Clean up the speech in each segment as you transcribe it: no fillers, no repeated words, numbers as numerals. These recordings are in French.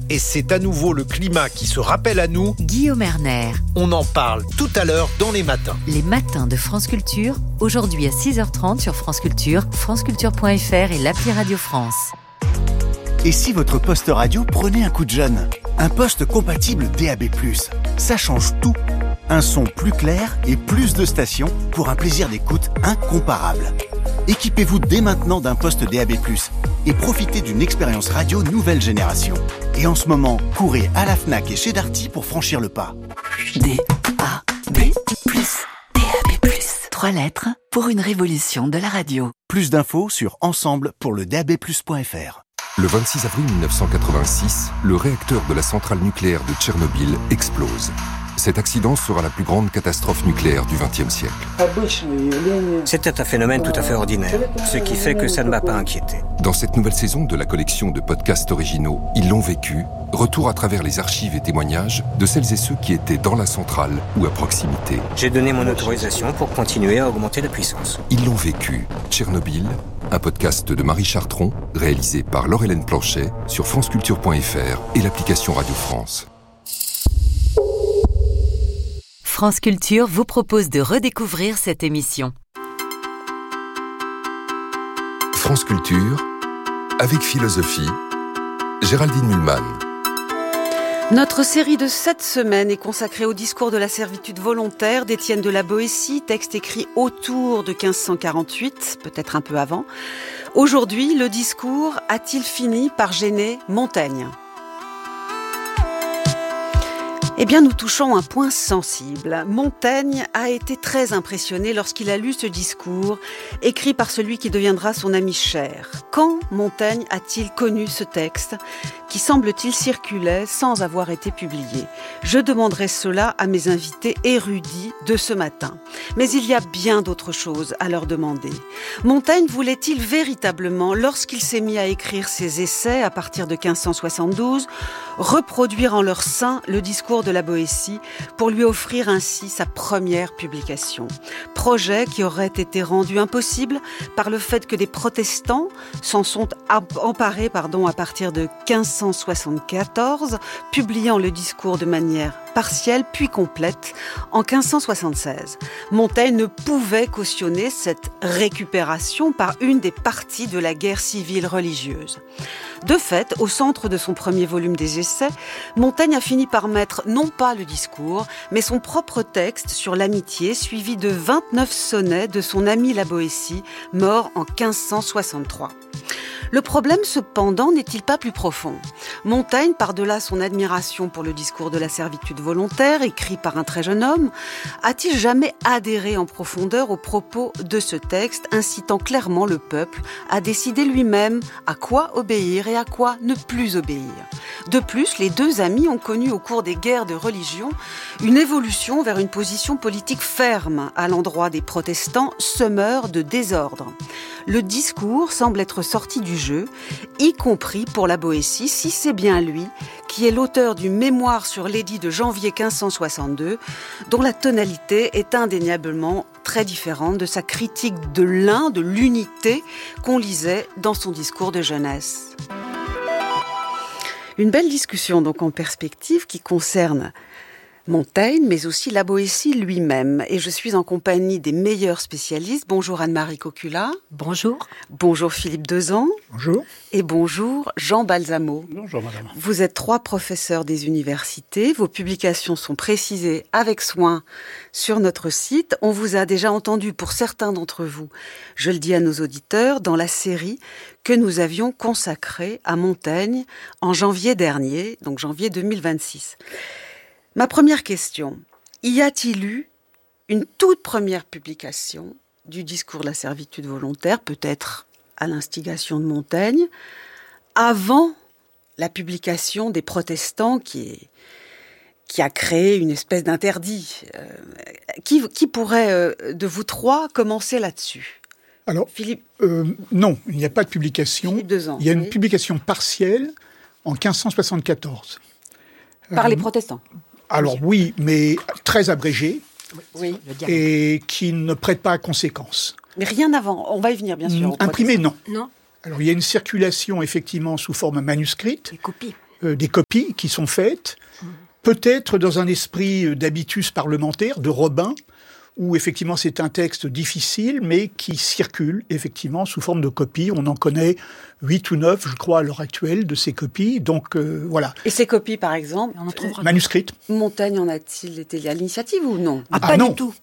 et c'est à nouveau le climat qui se rappelle à nous. Guillaume Erner. On en parle tout à l'heure dans les matins. Les matins de France Culture, aujourd'hui à 6h30 sur France Culture, franceculture.fr et l'appli Radio France. Et si votre poste radio prenait un coup de jeune ? Un poste compatible DAB+. Ça change tout. Un son plus clair et plus de stations pour un plaisir d'écoute incomparable. Équipez-vous dès maintenant d'un poste DAB+, et profitez d'une expérience radio nouvelle génération. Et en ce moment, courez à la Fnac et chez Darty pour franchir le pas. DAB+, DAB+. 3 lettres pour une révolution de la radio. Plus d'infos sur ensemble pour le DAB+.fr. Le 26 avril 1986, le réacteur de la centrale nucléaire de Tchernobyl explose. Cet accident sera la plus grande catastrophe nucléaire du XXe siècle. C'était un phénomène tout à fait ordinaire, ce qui fait que ça ne m'a pas inquiété. Dans cette nouvelle saison de la collection de podcasts originaux « Ils l'ont vécu », retour à travers les archives et témoignages de celles et ceux qui étaient dans la centrale ou à proximité. J'ai donné mon autorisation pour continuer à augmenter la puissance. « Ils l'ont vécu », Tchernobyl, un podcast de Marie Chartron, réalisé par Laure-Hélène Planchet sur franceculture.fr et l'application Radio France. France Culture vous propose de redécouvrir cette émission. France Culture, avec philosophie, Géraldine Mühlmann. Notre série de 7 semaines est consacrée au discours de la servitude volontaire d'Étienne de la Boétie, texte écrit autour de 1548, peut-être un peu avant. Aujourd'hui, le discours a-t-il fini par gêner Montaigne ? Eh bien, nous touchons un point sensible. Montaigne a été très impressionné lorsqu'il a lu ce discours, écrit par celui qui deviendra son ami cher. Quand Montaigne a-t-il connu ce texte, qui semble-t-il circulait sans avoir été publié ? Je demanderai cela à mes invités érudits de ce matin. Mais il y a bien d'autres choses à leur demander. Montaigne voulait-il véritablement, lorsqu'il s'est mis à écrire ses essais à partir de 1572, reproduire en leur sein le discours de la Boétie pour lui offrir ainsi sa première publication. Projet qui aurait été rendu impossible par le fait que des protestants s'en sont emparés à partir de 1574, publiant le discours de manière partielle puis complète en 1576. Montaigne ne pouvait cautionner cette récupération par une des parties de la guerre civile religieuse. De fait, au centre de son premier volume des Essais, Montaigne a fini par mettre non pas le discours, mais son propre texte sur l'amitié, suivi de 29 sonnets de son ami la Boétie, mort en 1563. Le problème, cependant, n'est-il pas plus profond ? Montaigne, par-delà son admiration pour le discours de la servitude volontaire, écrit par un très jeune homme, a-t-il jamais adhéré en profondeur aux propos de ce texte, incitant clairement le peuple à décider lui-même à quoi obéir et à quoi ne plus obéir ? De plus, les deux amis ont connu au cours des guerres de religion une évolution vers une position politique ferme à l'endroit des protestants semeurs de désordre. Le discours semble être sorti du jeu, y compris pour la Boétie, si c'est bien lui qui est l'auteur du mémoire sur l'édit de janvier 1562, dont la tonalité est indéniablement très différente de sa critique de l'unité qu'on lisait dans son discours de jeunesse. Une belle discussion donc en perspective qui concerne Montaigne, mais aussi la Boétie lui-même. Et je suis en compagnie des meilleurs spécialistes. Bonjour Anne-Marie Cocula. Bonjour. Bonjour Philippe Dezan. Bonjour. Et bonjour Jean Balsamo. Bonjour madame. Vous êtes 3 professeurs des universités. Vos publications sont précisées avec soin sur notre site. On vous a déjà entendu pour certains d'entre vous, je le dis à nos auditeurs, dans la série que nous avions consacrée à Montaigne en janvier dernier, donc janvier 2026. Ma première question, y a-t-il eu une toute première publication du discours de la servitude volontaire, peut-être à l'instigation de Montaigne, avant la publication des protestants qui a créé une espèce d'interdit ? Qui pourrait, de vous 3, commencer là-dessus ? Alors, Philippe, non, il n'y a pas de publication. Philippe Dezan, il y a une publication partielle en 1574. Par les protestants ? Alors oui, mais très abrégée, oui, et qui ne prête pas à conséquence. Mais rien avant, on va y venir bien sûr. Imprimé, non. Non. Alors il y a une circulation effectivement sous forme manuscrite. Des copies. des copies qui sont faites, peut-être dans un esprit d'habitus parlementaire, de Robin, où effectivement c'est un texte difficile, mais qui circule effectivement sous forme de copies. On en connaît 8 ou 9, je crois, à l'heure actuelle, de ces copies. Donc voilà. Et ces copies, par exemple, manuscrites. Montaigne en a-t-il été à l'initiative ou non? Pas du tout.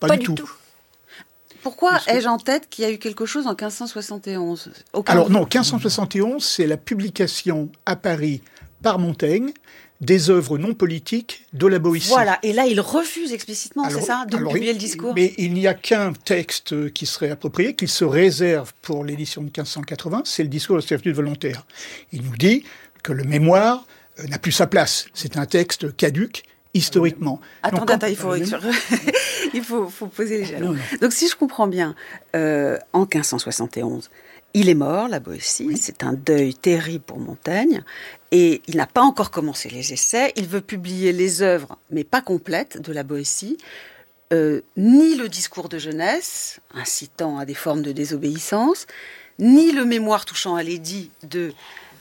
Pourquoi ai-je en tête qu'il y a eu quelque chose en 1571? Alors non, 1571, c'est la publication à Paris par Montaigne des œuvres non politiques de la Boétie. Voilà, et là il refuse explicitement, c'est ça, de publier le discours. Mais il n'y a qu'un texte qui serait approprié, qu'il se réserve pour l'édition de 1580, c'est le discours de servitude volontaire. Il nous dit que le mémoire n'a plus sa place. C'est un texte caduc, historiquement. Attends, il faut poser les jalons. Donc si je comprends bien, en 1571, il est mort, la Boétie, c'est un deuil terrible pour Montaigne, et il n'a pas encore commencé les essais, il veut publier les œuvres, mais pas complètes, de la Boétie, ni le discours de jeunesse, incitant à des formes de désobéissance, ni le mémoire touchant à l'édit de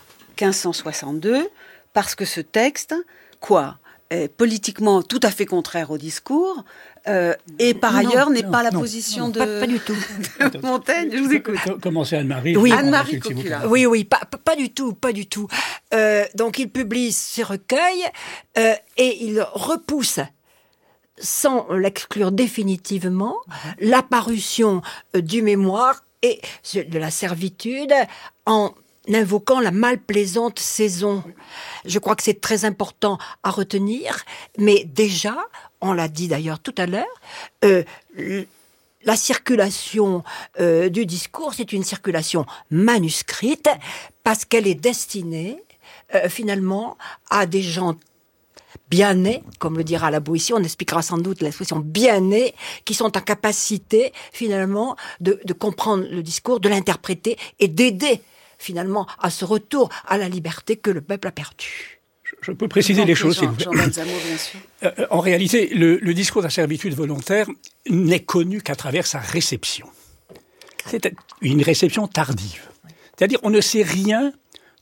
1562, parce que ce texte, est politiquement tout à fait contraire au discours, et par ailleurs n'est pas la position de... Pas du tout. de Montaigne. Je vous écoute. Commencez Anne-Marie. Oui, Anne-Marie Copula. Oui, pas du tout. Donc il publie ses recueils et il repousse, sans l'exclure définitivement, l'apparition du mémoire et de la servitude en invoquant la malplaisante saison. Je crois que c'est très important à retenir, mais déjà, on l'a dit d'ailleurs tout à l'heure, la circulation du discours, c'est une circulation manuscrite, parce qu'elle est destinée, finalement, à des gens bien nés, comme le dira la Boétie, on expliquera sans doute l'expression bien nés, qui sont en capacité, finalement, de comprendre le discours, de l'interpréter et d'aider finalement à ce retour à la liberté que le peuple a perdu. Je peux préciser les choses, s'il vous plaît. Jean-Baptiste Zamour, bien sûr. En réalité, le discours de la servitude volontaire n'est connu qu'à travers sa réception. C'est une réception tardive. C'est-à-dire, on ne sait rien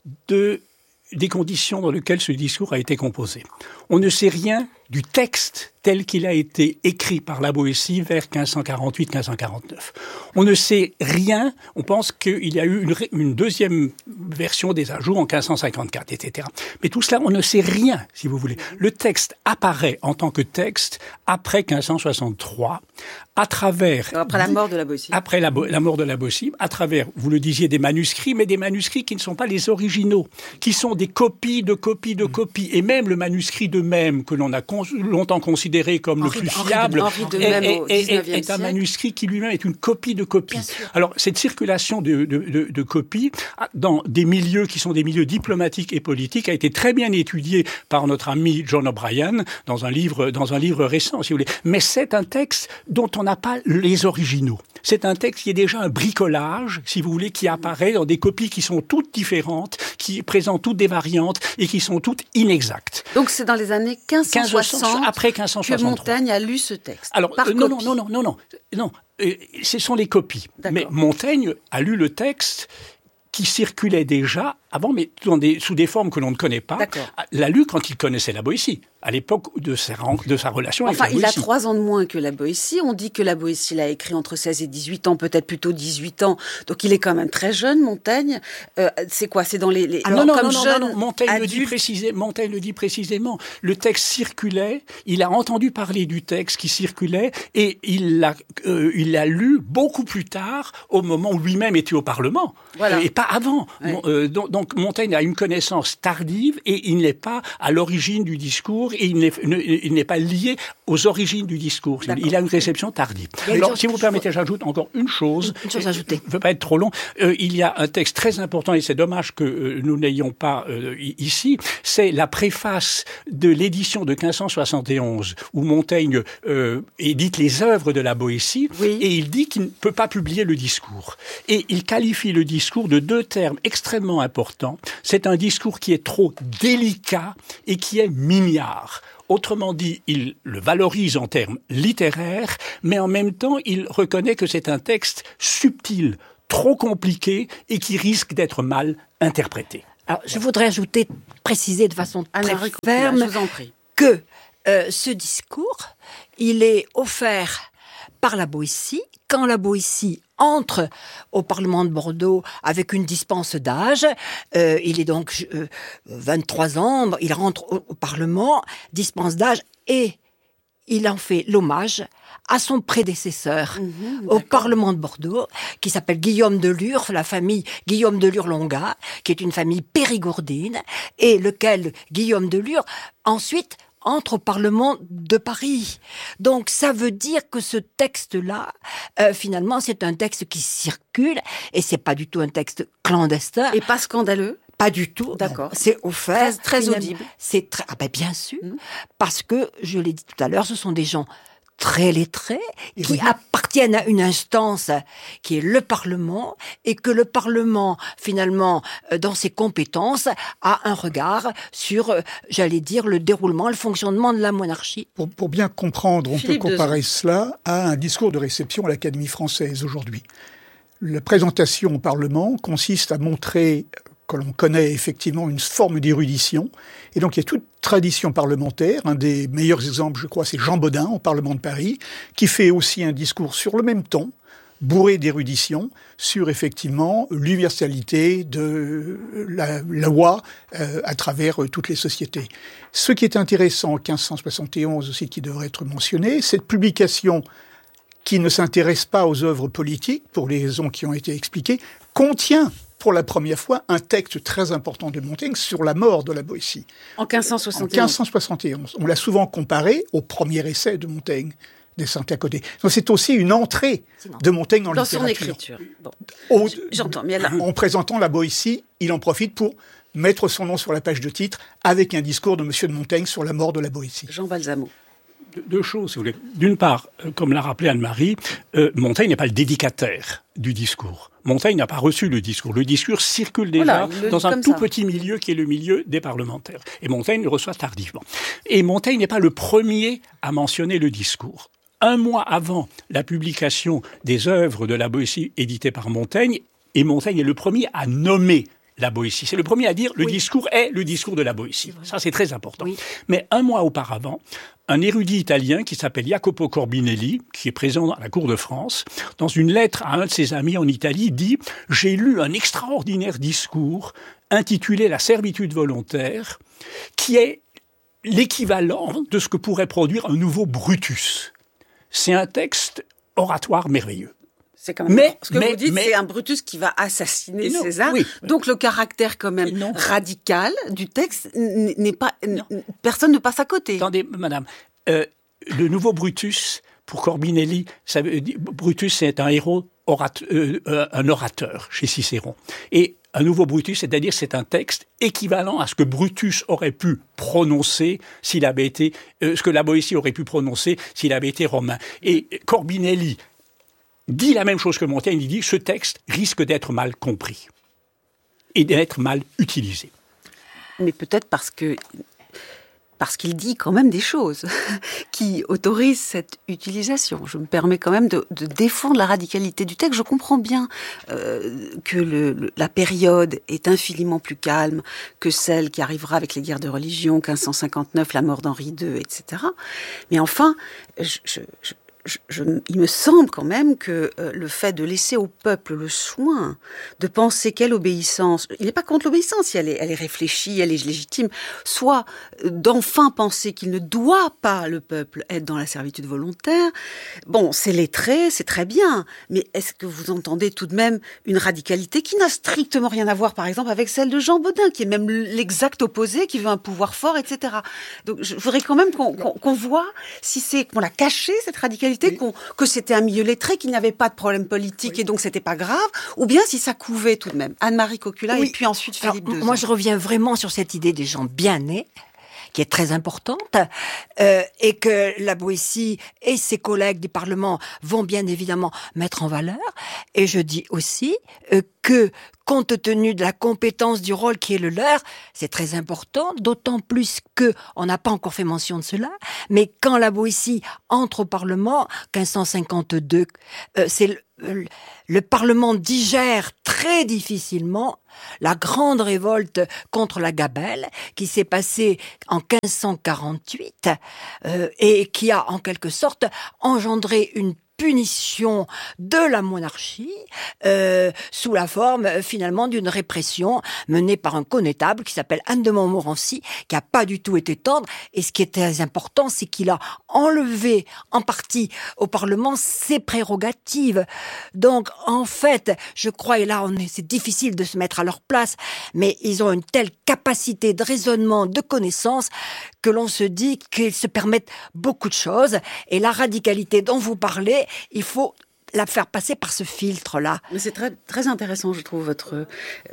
des conditions dans lesquelles ce discours a été composé. On ne sait rien du texte tel qu'il a été écrit par la Boétie vers 1548-1549. On ne sait rien, on pense qu'il y a eu une deuxième version des ajouts en 1554, etc. Mais tout cela, on ne sait rien, si vous voulez. Le texte apparaît en tant que texte après 1563, à travers... Après la mort de la Boétie. Après la mort de la Boétie, à travers, vous le disiez, des manuscrits, mais des manuscrits qui ne sont pas les originaux, qui sont des copies de copies de copies. Et même le manuscrit de Même, que l'on a longtemps considéré comme le plus fiable, est un manuscrit qui lui-même est une copie de copie. Alors, cette circulation de copies dans des milieux qui sont des milieux diplomatiques et politiques a été très bien étudiée par notre ami John O'Brien dans un livre récent, si vous voulez. Mais c'est un texte dont on n'a pas les originaux. C'est un texte qui est déjà un bricolage, si vous voulez, qui apparaît dans des copies qui sont toutes différentes, qui présentent toutes des variantes et qui sont toutes inexactes. Donc c'est dans les années 1560 après 1563 que Montaigne a lu ce texte. Alors non, ce sont les copies. D'accord. Mais Montaigne a lu le texte qui circulait déjà avant, mais sous des formes que l'on ne connaît pas. D'accord. L'a lu quand il connaissait la Boétie, à l'époque de sa relation avec la Boétie. Il a 3 ans de moins que la Boétie. On dit que la Boétie l'a écrit entre 16 et 18 ans, peut-être plutôt 18 ans. Donc il est quand même très jeune, Montaigne. C'est quoi? C'est dans les non, Montaigne le dit précisément. Le texte circulait, il a entendu parler du texte qui circulait et il l'a lu beaucoup plus tard, au moment où lui-même était au Parlement. Voilà. Et pas avant. Ouais. Donc Montaigne a une connaissance tardive et il n'est pas à l'origine du discours et il n'est pas lié aux origines du discours. D'accord. Il a une réception tardive. Alors, si vous permettez, j'ajoute encore une chose. Une chose ajoutée. Je ne veux pas être trop long. Il y a un texte très important et c'est dommage que nous n'ayons pas ici. C'est la préface de l'édition de 1571 où Montaigne édite les œuvres de la Boétie et il dit qu'il ne peut pas publier le discours. Et il qualifie le discours de 2 termes extrêmement importants. C'est un discours qui est trop délicat et qui est mignard. Autrement dit, il le valorise en termes littéraires, mais en même temps, il reconnaît que c'est un texte subtil, trop compliqué et qui risque d'être mal interprété. Alors, je voudrais préciser de façon très ferme, je vous en prie, que ce discours, il est offert par la Boétie, quand la Boétie entre au Parlement de Bordeaux avec une dispense d'âge. Il est donc 23 ans, il rentre au Parlement, dispense d'âge, et il en fait l'hommage à son prédécesseur au Parlement de Bordeaux, qui s'appelle Guillaume de Lure, la famille Guillaume de Lure-Longa, qui est une famille périgourdine, et lequel Guillaume de Lure, ensuite, entre au Parlement de Paris. Donc ça veut dire que ce texte-là, finalement, c'est un texte qui circule, et c'est pas du tout un texte clandestin. Et pas scandaleux? Pas du tout. D'accord. C'est offert. Très audible. C'est très, bien sûr, parce que, je l'ai dit tout à l'heure, ce sont des gens très lettrés, qui appartiennent à une instance qui est le Parlement, et que le Parlement, finalement, dans ses compétences, a un regard sur, j'allais dire, le déroulement, le fonctionnement de la monarchie. Pour bien comprendre, on peut comparer cela à un discours de réception à l'Académie française aujourd'hui. La présentation au Parlement consiste à montrer que l'on connaît effectivement une forme d'érudition. Et donc il y a toute tradition parlementaire. Un des meilleurs exemples, je crois, c'est Jean Bodin au Parlement de Paris, qui fait aussi un discours sur le même ton, bourré d'érudition, sur effectivement l'universalité de la loi à travers toutes les sociétés. Ce qui est intéressant en 1571 aussi, qui devrait être mentionné, cette publication qui ne s'intéresse pas aux œuvres politiques, pour les raisons qui ont été expliquées, contient pour la première fois un texte très important de Montaigne sur la mort de la Boétie. En 1571. En 1571. On l'a souvent comparé au premier essai de Montaigne, des Saints à côté. Donc c'est aussi une entrée de Montaigne en littérature. Dans son écriture. Bon. J'entends. Mais là... En présentant la Boétie, il en profite pour mettre son nom sur la page de titre avec un discours de Monsieur de Montaigne sur la mort de la Boétie. Jean Balsamo. Deux choses, si vous voulez. D'une part, comme l'a rappelé Anne-Marie, Montaigne n'est pas le dédicataire du discours. Montaigne n'a pas reçu le discours. Le discours circule déjà dans un tout petit milieu qui est le milieu des parlementaires. Et Montaigne le reçoit tardivement. Et Montaigne n'est pas le premier à mentionner le discours. Un mois avant la publication des œuvres de la Boétie éditées par Montaigne, et Montaigne est le premier à nommer la Boétie. C'est le premier à dire le discours est le discours de la Boétie. Ça, c'est très important. Oui. Mais un mois auparavant, un érudit italien qui s'appelle Jacopo Corbinelli, qui est présent à la cour de France, dans une lettre à un de ses amis en Italie, dit « J'ai lu un extraordinaire discours intitulé « La servitude volontaire » qui est l'équivalent de ce que pourrait produire un nouveau Brutus. C'est un texte oratoire merveilleux. C'est quand même ce que vous dites, c'est un Brutus qui va assassiner César. Oui. Donc le caractère quand même radical du texte n'est pas... Personne ne passe à côté. Attendez, madame, le nouveau Brutus, pour Corbinelli, Brutus c'est un héros, un orateur chez Cicéron. Et un nouveau Brutus, c'est-à-dire c'est un texte équivalent à ce que Brutus aurait pu prononcer s'il avait été... ce que la Boétie aurait pu prononcer s'il avait été romain. Et Corbinelli dit la même chose que Montaigne, il dit « ce texte risque d'être mal compris et d'être mal utilisé ». Mais peut-être parce qu'il dit quand même des choses qui autorisent cette utilisation. Je me permets quand même de défendre la radicalité du texte. Je comprends bien que la période est infiniment plus calme que celle qui arrivera avec les guerres de religion, 1559, la mort d'Henri II, etc. Mais enfin, il me semble quand même que le fait de laisser au peuple le soin de penser quelle obéissance, il n'est pas contre l'obéissance, si elle est réfléchie, elle est légitime, soit d'enfin penser qu'il ne doit pas, le peuple, être dans la servitude volontaire. Bon, c'est lettré, c'est très bien, mais est-ce que vous entendez tout de même une radicalité qui n'a strictement rien à voir, par exemple, avec celle de Jean Bodin, qui est même l'exact opposé, qui veut un pouvoir fort, etc. Donc je voudrais quand même qu'on voit si c'est qu'on l'a caché, cette radicalité, que c'était un milieu lettré, qu'il n'y avait pas de problème politique et donc c'était pas grave, ou bien si ça couvait tout de même. Anne-Marie Cocula et puis ensuite Philippe Dezan. Moi je reviens vraiment sur cette idée des gens bien nés, qui est très importante, et que la Boétie et ses collègues du Parlement vont bien évidemment mettre en valeur. Et je dis aussi que compte tenu de la compétence du rôle qui est le leur, c'est très important, d'autant plus que on n'a pas encore fait mention de cela, mais quand la Boétie entre au Parlement, 1552, c'est le Parlement digère très difficilement la grande révolte contre la Gabelle qui s'est passée en 1548 et qui a en quelque sorte engendré une punition de la monarchie sous la forme finalement d'une répression menée par un connétable qui s'appelle Anne de Montmorency, qui n'a pas du tout été tendre. Et ce qui est très important, c'est qu'il a enlevé en partie au Parlement ses prérogatives. Donc en fait, je crois, et là c'est difficile de se mettre à leur place, mais ils ont une telle capacité de raisonnement, de connaissance, que l'on se dit qu'ils se permettent beaucoup de choses. Et la radicalité dont vous parlez, il faut la faire passer par ce filtre-là. Mais c'est très, très intéressant, je trouve, votre.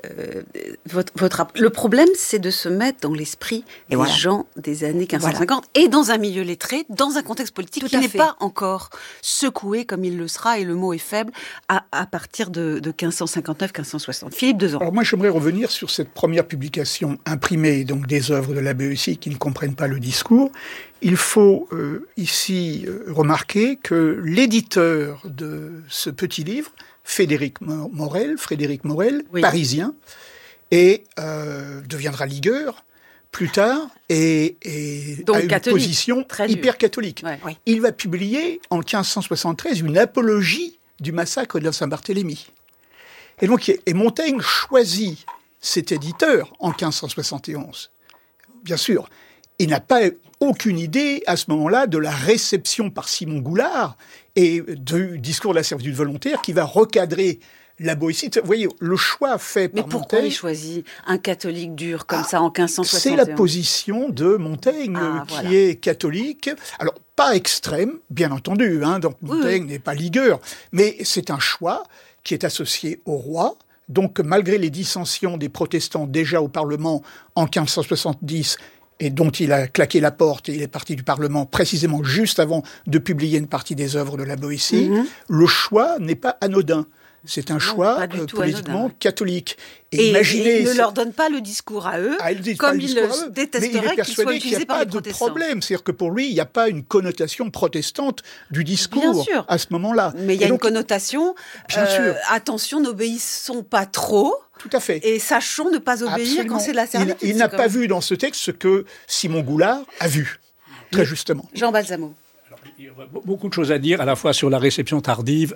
Le problème, c'est de se mettre dans l'esprit des gens des années 1550 et dans un milieu lettré, dans un contexte politique qui n'est pas encore secoué comme il le sera, et le mot est faible, à partir de 1559-1560. Philippe Dezan. Alors moi, j'aimerais revenir sur cette première publication imprimée, donc des œuvres de la Boétie qui ne comprennent pas le discours. Il faut ici remarquer que l'éditeur de ce petit livre, Frédéric Morel, oui, parisien, et deviendra ligueur plus tard, et donc, a une position hyper catholique. Ouais. Oui. Il va publier en 1573 une apologie du massacre de Saint-Barthélemy. Et donc, Montaigne choisit cet éditeur en 1571. Bien sûr, il n'a pas aucune idée, à ce moment-là, de la réception par Simon Goulard et du discours de la servitude volontaire qui va recadrer la Boétie. Vous voyez, le choix fait par Montaigne... Mais pourquoi il choisit un catholique dur comme ça en 1561 ? C'est la position de Montaigne qui est catholique. Alors, pas extrême, bien entendu, donc Montaigne n'est pas ligueur, mais c'est un choix qui est associé au roi. Donc, malgré les dissensions des protestants déjà au Parlement en 1570, et dont il a claqué la porte et il est parti du Parlement précisément juste avant de publier une partie des œuvres de la Boétie, le choix n'est pas anodin. C'est un choix politiquement catholique. Et imaginez, il ne leur donne pas le discours à eux, comme il le détesterait qu'il soit utilisé par les protestants. Mais il est persuadé qu'il n'y a pas de problème. C'est-à-dire que pour lui, il n'y a pas une connotation protestante du discours à ce moment-là. Mais il y a une connotation, attention, n'obéissons pas trop. Tout à fait. Et sachons ne pas obéir quand c'est de la servitude. Il n'a pas vu dans ce texte ce que Simon Goulard a vu, très justement. Jean Balsamo. Il y a beaucoup de choses à dire, à la fois sur la réception tardive,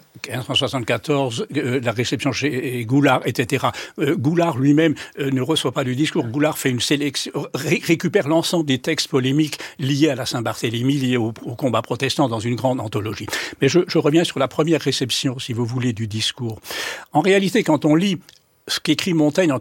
1574, la réception chez Goulard, etc. Goulard lui-même ne reçoit pas le discours. Goulard fait une sélection, récupère l'ensemble des textes polémiques liés à la Saint-Barthélemy, liés au combat protestant dans une grande anthologie. Mais je reviens sur la première réception, si vous voulez, du discours. En réalité, quand on lit ce qu'écrit Montaigne en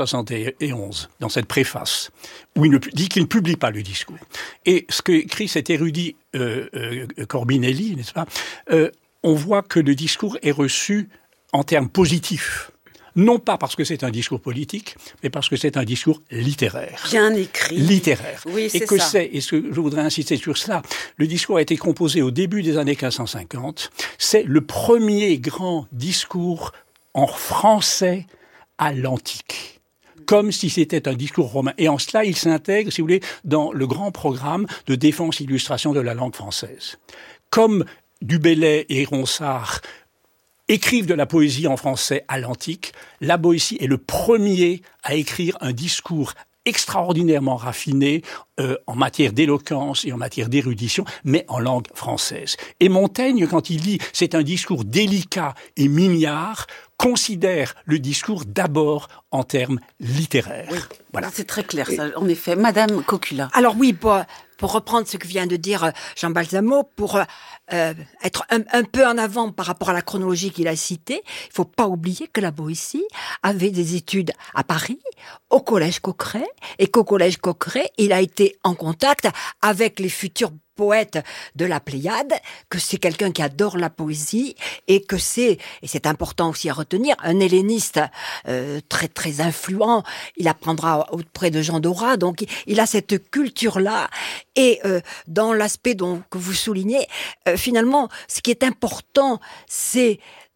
1571, dans cette préface, où il dit qu'il ne publie pas le discours, et ce qu'écrit cet érudit Corbinelli, n'est-ce pas, on voit que le discours est reçu en termes positifs. Non pas parce que c'est un discours politique, mais parce que c'est un discours littéraire. Bien écrit. Littéraire. Oui, c'est ça. Et ce que je voudrais insister sur cela, le discours a été composé au début des années 1550. C'est le premier grand discours en français à l'antique, comme si c'était un discours romain. Et en cela, il s'intègre, si vous voulez, dans le grand programme de défense-illustration de la langue française. Comme Du Bellay et Ronsard écrivent de la poésie en français à l'antique, la Boétie est le premier à écrire un discours extraordinairement raffiné en matière d'éloquence et en matière d'érudition, mais en langue française. Et Montaigne, quand il dit « c'est un discours délicat et mignard », considère le discours d'abord en termes littéraires. Oui, voilà. C'est très clair, ça, en effet. Madame Cocula. Alors oui, pour reprendre ce que vient de dire Jean Balsamo, pour être un peu en avant par rapport à la chronologie qu'il a citée, il faut pas oublier que la Boétie avait des études à Paris, au Collège Coqueret, et qu'au Collège Coqueret, il a été en contact avec les futurs poète de la Pléiade, que c'est quelqu'un qui adore la poésie et que c'est important aussi à retenir, un helléniste très très influent. Il apprendra auprès de Jean Dorat, donc il a cette culture-là. Et dans l'aspect que vous soulignez, finalement, ce qui est important, c'est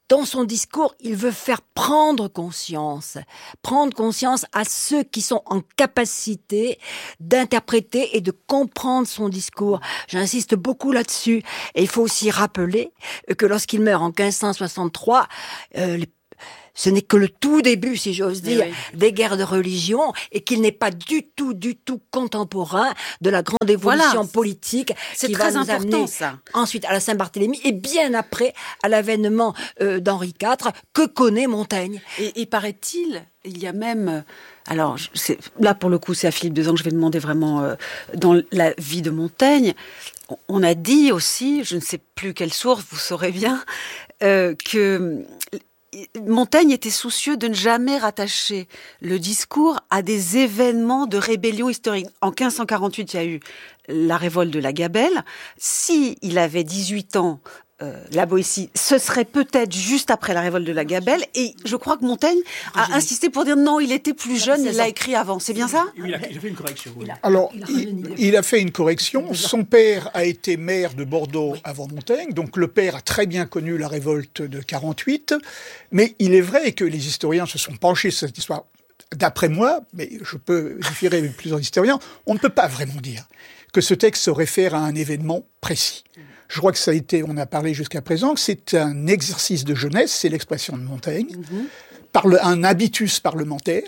dans son discours, il veut faire prendre conscience à ceux qui sont en capacité d'interpréter et de comprendre son discours. J'insiste beaucoup là-dessus. Et il faut aussi rappeler que lorsqu'il meurt en 1563, ce n'est que le tout début, si j'ose dire, des guerres de religion, et qu'il n'est pas du tout contemporain de la grande évolution politique qui va nous amener ensuite à la Saint-Barthélemy et bien après à l'avènement d'Henri IV que connaît Montaigne. Et paraît-il, il y a même... Alors, là, pour le coup, c'est à Philippe Dezan que je vais demander vraiment dans la vie de Montaigne. On a dit aussi, je ne sais plus quelle source, vous saurez bien, que Montaigne était soucieux de ne jamais rattacher le discours à des événements de rébellion historique. En 1548, il y a eu la révolte de la Gabelle. S'il avait 18 ans, la Boétie, ce serait peut-être juste après la révolte de la Gabelle. Et je crois que Montaigne a insisté pour dire non, il était plus jeune, il l'a écrit avant. C'est bien ça ? Il a fait une correction. Oui. Alors, il a fait une correction. Son père a été maire de Bordeaux avant Montaigne, donc le père a très bien connu la révolte de 48. Mais il est vrai que les historiens se sont penchés sur cette histoire. D'après moi, mais je peux différer avec plusieurs historiens, on ne peut pas vraiment dire que ce texte se réfère à un événement précis. Je crois que ça a été, on a parlé jusqu'à présent, que c'est un exercice de jeunesse, c'est l'expression de Montaigne, un habitus parlementaire,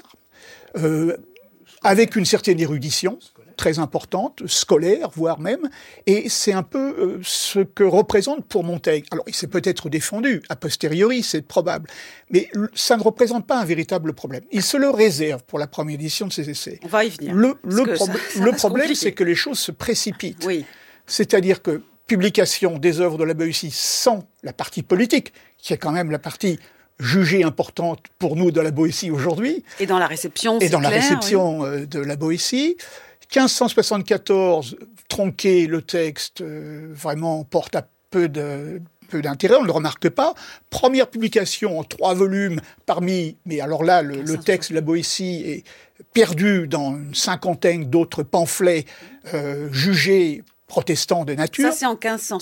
avec une certaine érudition, très importante, scolaire, voire même, et c'est un peu ce que représente pour Montaigne. Alors, il s'est peut-être défendu, a posteriori, c'est probable, mais ça ne représente pas un véritable problème. Il se le réserve pour la première édition de ses essais. On va y venir. Le problème, c'est que les choses se précipitent. Oui. C'est-à-dire que publication des œuvres de la Boétie sans la partie politique, qui est quand même la partie jugée importante pour nous de la Boétie aujourd'hui. Et dans la réception, de la Boétie. 1574, tronqué, le texte vraiment porte à peu d'intérêt, on ne le remarque pas. Première publication en 3 volumes mais alors là, le texte de la Boétie est perdu dans une cinquantaine d'autres pamphlets jugés protestants de nature. Ça, c'est en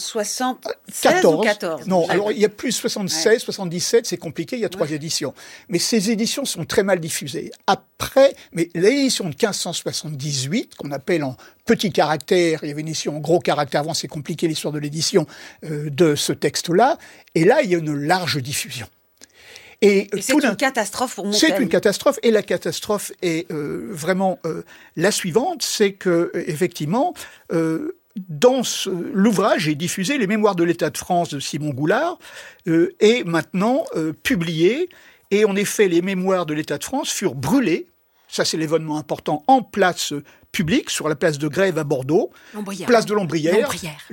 1576 ou 14 ? Non, alors il y a plus 76, 77, c'est compliqué, il y a 3 éditions. Mais ces éditions sont très mal diffusées. Après, mais l'édition de 1578, qu'on appelle en petit caractère, il y avait une édition en gros caractère avant, c'est compliqué l'histoire de l'édition de ce texte-là, et là, il y a une large diffusion. Et c'est une catastrophe pour Montaigne. C'est une catastrophe, et la catastrophe est vraiment la suivante, c'est que effectivement, dans l'ouvrage est diffusé, les Mémoires de l'État de France de Simon Goulard, est maintenant publié, et en effet, les Mémoires de l'État de France furent brûlés, ça c'est l'événement important, en place publique, sur la place de Grève à Bordeaux, place de Lombrière,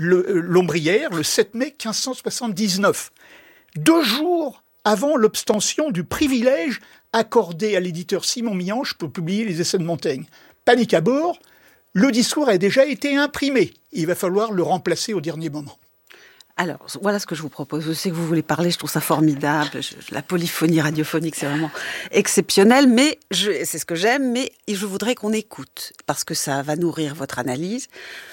le 7 mai 1579. 2 jours avant l'obstention du privilège accordé à l'éditeur Simon Mianche pour publier les essais de Montaigne. Panique à bord, le discours a déjà été imprimé. Il va falloir le remplacer au dernier moment. Alors, voilà ce que je vous propose. Je sais que vous voulez parler, je trouve ça formidable. La polyphonie radiophonique, c'est vraiment exceptionnel. Mais c'est ce que j'aime, mais je voudrais qu'on écoute, parce que ça va nourrir votre analyse,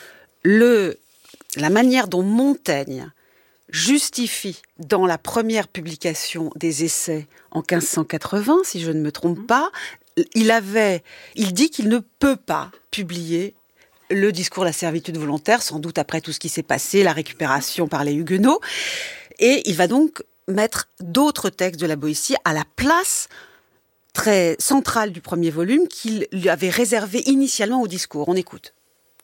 la manière dont Montaigne justifie, dans la première publication des essais en 1580, si je ne me trompe pas, il dit qu'il ne peut pas publier le discours de la servitude volontaire, sans doute après tout ce qui s'est passé, la récupération par les Huguenots. Et il va donc mettre d'autres textes de la Boétie à la place très centrale du premier volume qu'il lui avait réservé initialement au discours. On écoute.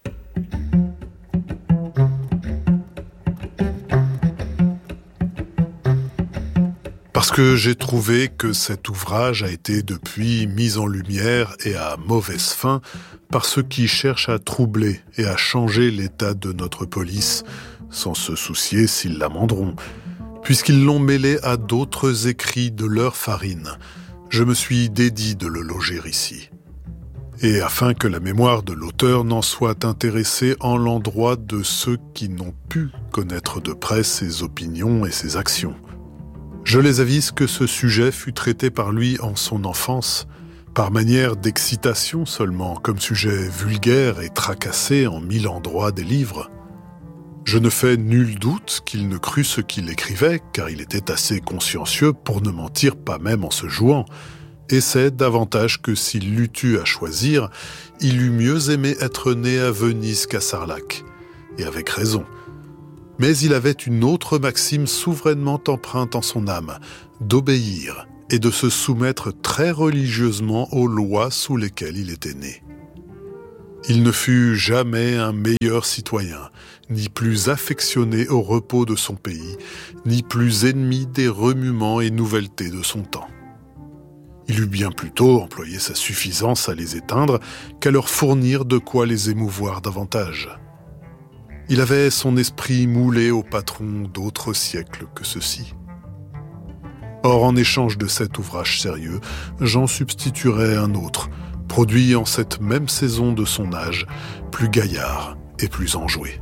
Parce que j'ai trouvé que cet ouvrage a été depuis mis en lumière et à mauvaise fin par ceux qui cherchent à troubler et à changer l'état de notre police, sans se soucier s'ils l'amenderont, puisqu'ils l'ont mêlé à d'autres écrits de leur farine. Je me suis dédit de le loger ici. Et afin que la mémoire de l'auteur n'en soit intéressée en l'endroit de ceux qui n'ont pu connaître de près ses opinions et ses actions. Je les avise que ce sujet fut traité par lui en son enfance, par manière d'excitation seulement, comme sujet vulgaire et tracassé en 1000 endroits des livres. Je ne fais nul doute qu'il ne crût ce qu'il écrivait, car il était assez consciencieux pour ne mentir pas même en se jouant. Et c'est davantage que s'il l'eût eu à choisir, il eût mieux aimé être né à Venise qu'à Sarlac. Et avec raison. Mais il avait une autre maxime souverainement empreinte en son âme, d'obéir et de se soumettre très religieusement aux lois sous lesquelles il était né. Il ne fut jamais un meilleur citoyen, ni plus affectionné au repos de son pays, ni plus ennemi des remuements et nouvelletés de son temps. Il eut bien plutôt employé sa suffisance à les éteindre qu'à leur fournir de quoi les émouvoir davantage. Il avait son esprit moulé au patron d'autres siècles que ceux-ci. Or, en échange de cet ouvrage sérieux, j'en substituerai un autre, produit en cette même saison de son âge, plus gaillard et plus enjoué.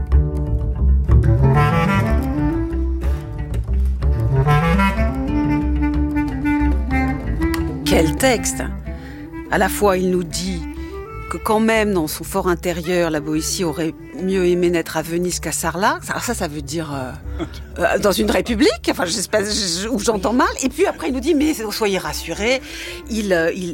Quel texte! À la fois, il nous dit que quand même, dans son fort intérieur, la Boétie aurait mieux aimé naître à Venise qu'à Sarlat. Alors ça veut dire dans une république, enfin, j'espère, ou j'entends mal. Et puis après, il nous dit, mais soyez rassurés, il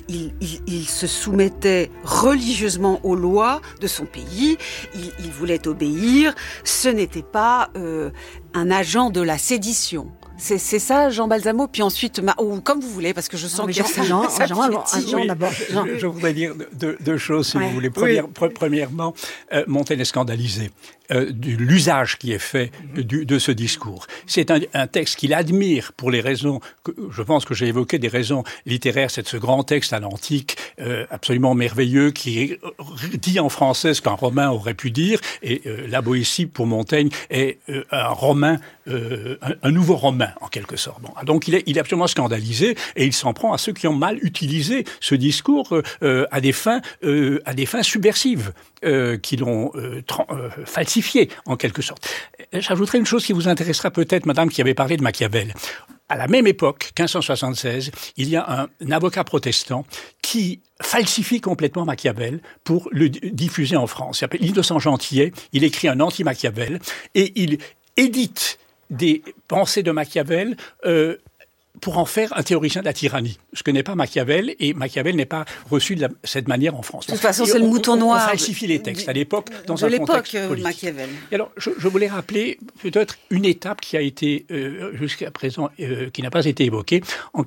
se soumettait religieusement aux lois de son pays, il voulait obéir, ce n'était pas un agent de la sédition. C'est ça, Jean Balsamo, puis ensuite, ou comme vous voulez, parce que je sens qu'il y a Jean d'abord. Je voudrais dire deux choses, si vous voulez. Premièrement, Montaigne est scandalisé de l'usage qui est fait de ce discours. C'est un texte qu'il admire pour les raisons, je pense que j'ai évoqué des raisons littéraires, c'est ce grand texte à l'antique, absolument merveilleux, qui dit en français ce qu'un Romain aurait pu dire, et la Boétie, pour Montaigne, est un Romain, un nouveau Romain, en quelque sorte. Bon, donc il est absolument scandalisé, et il s'en prend à ceux qui ont mal utilisé ce discours à des fins subversives, qui l'ont falsifié, en quelque sorte. J'ajouterai une chose qui vous intéressera peut-être, madame, qui avait parlé de Machiavel. À la même époque, 1576, il y a un avocat protestant qui falsifie complètement Machiavel pour le diffuser en France. Il s'appelle Innocent Gentillet, il écrit un anti-Machiavel, et il édite des pensées de Machiavel pour en faire un théoricien de la tyrannie. Ce que n'est pas Machiavel, et Machiavel n'est pas reçu de cette manière en France. De toute façon, c'est le mouton noir. On falsifie les textes à l'époque, dans un contexte politique. Machiavel. Et alors, je voulais rappeler peut-être une étape qui a été, jusqu'à présent, qui n'a pas été évoquée. En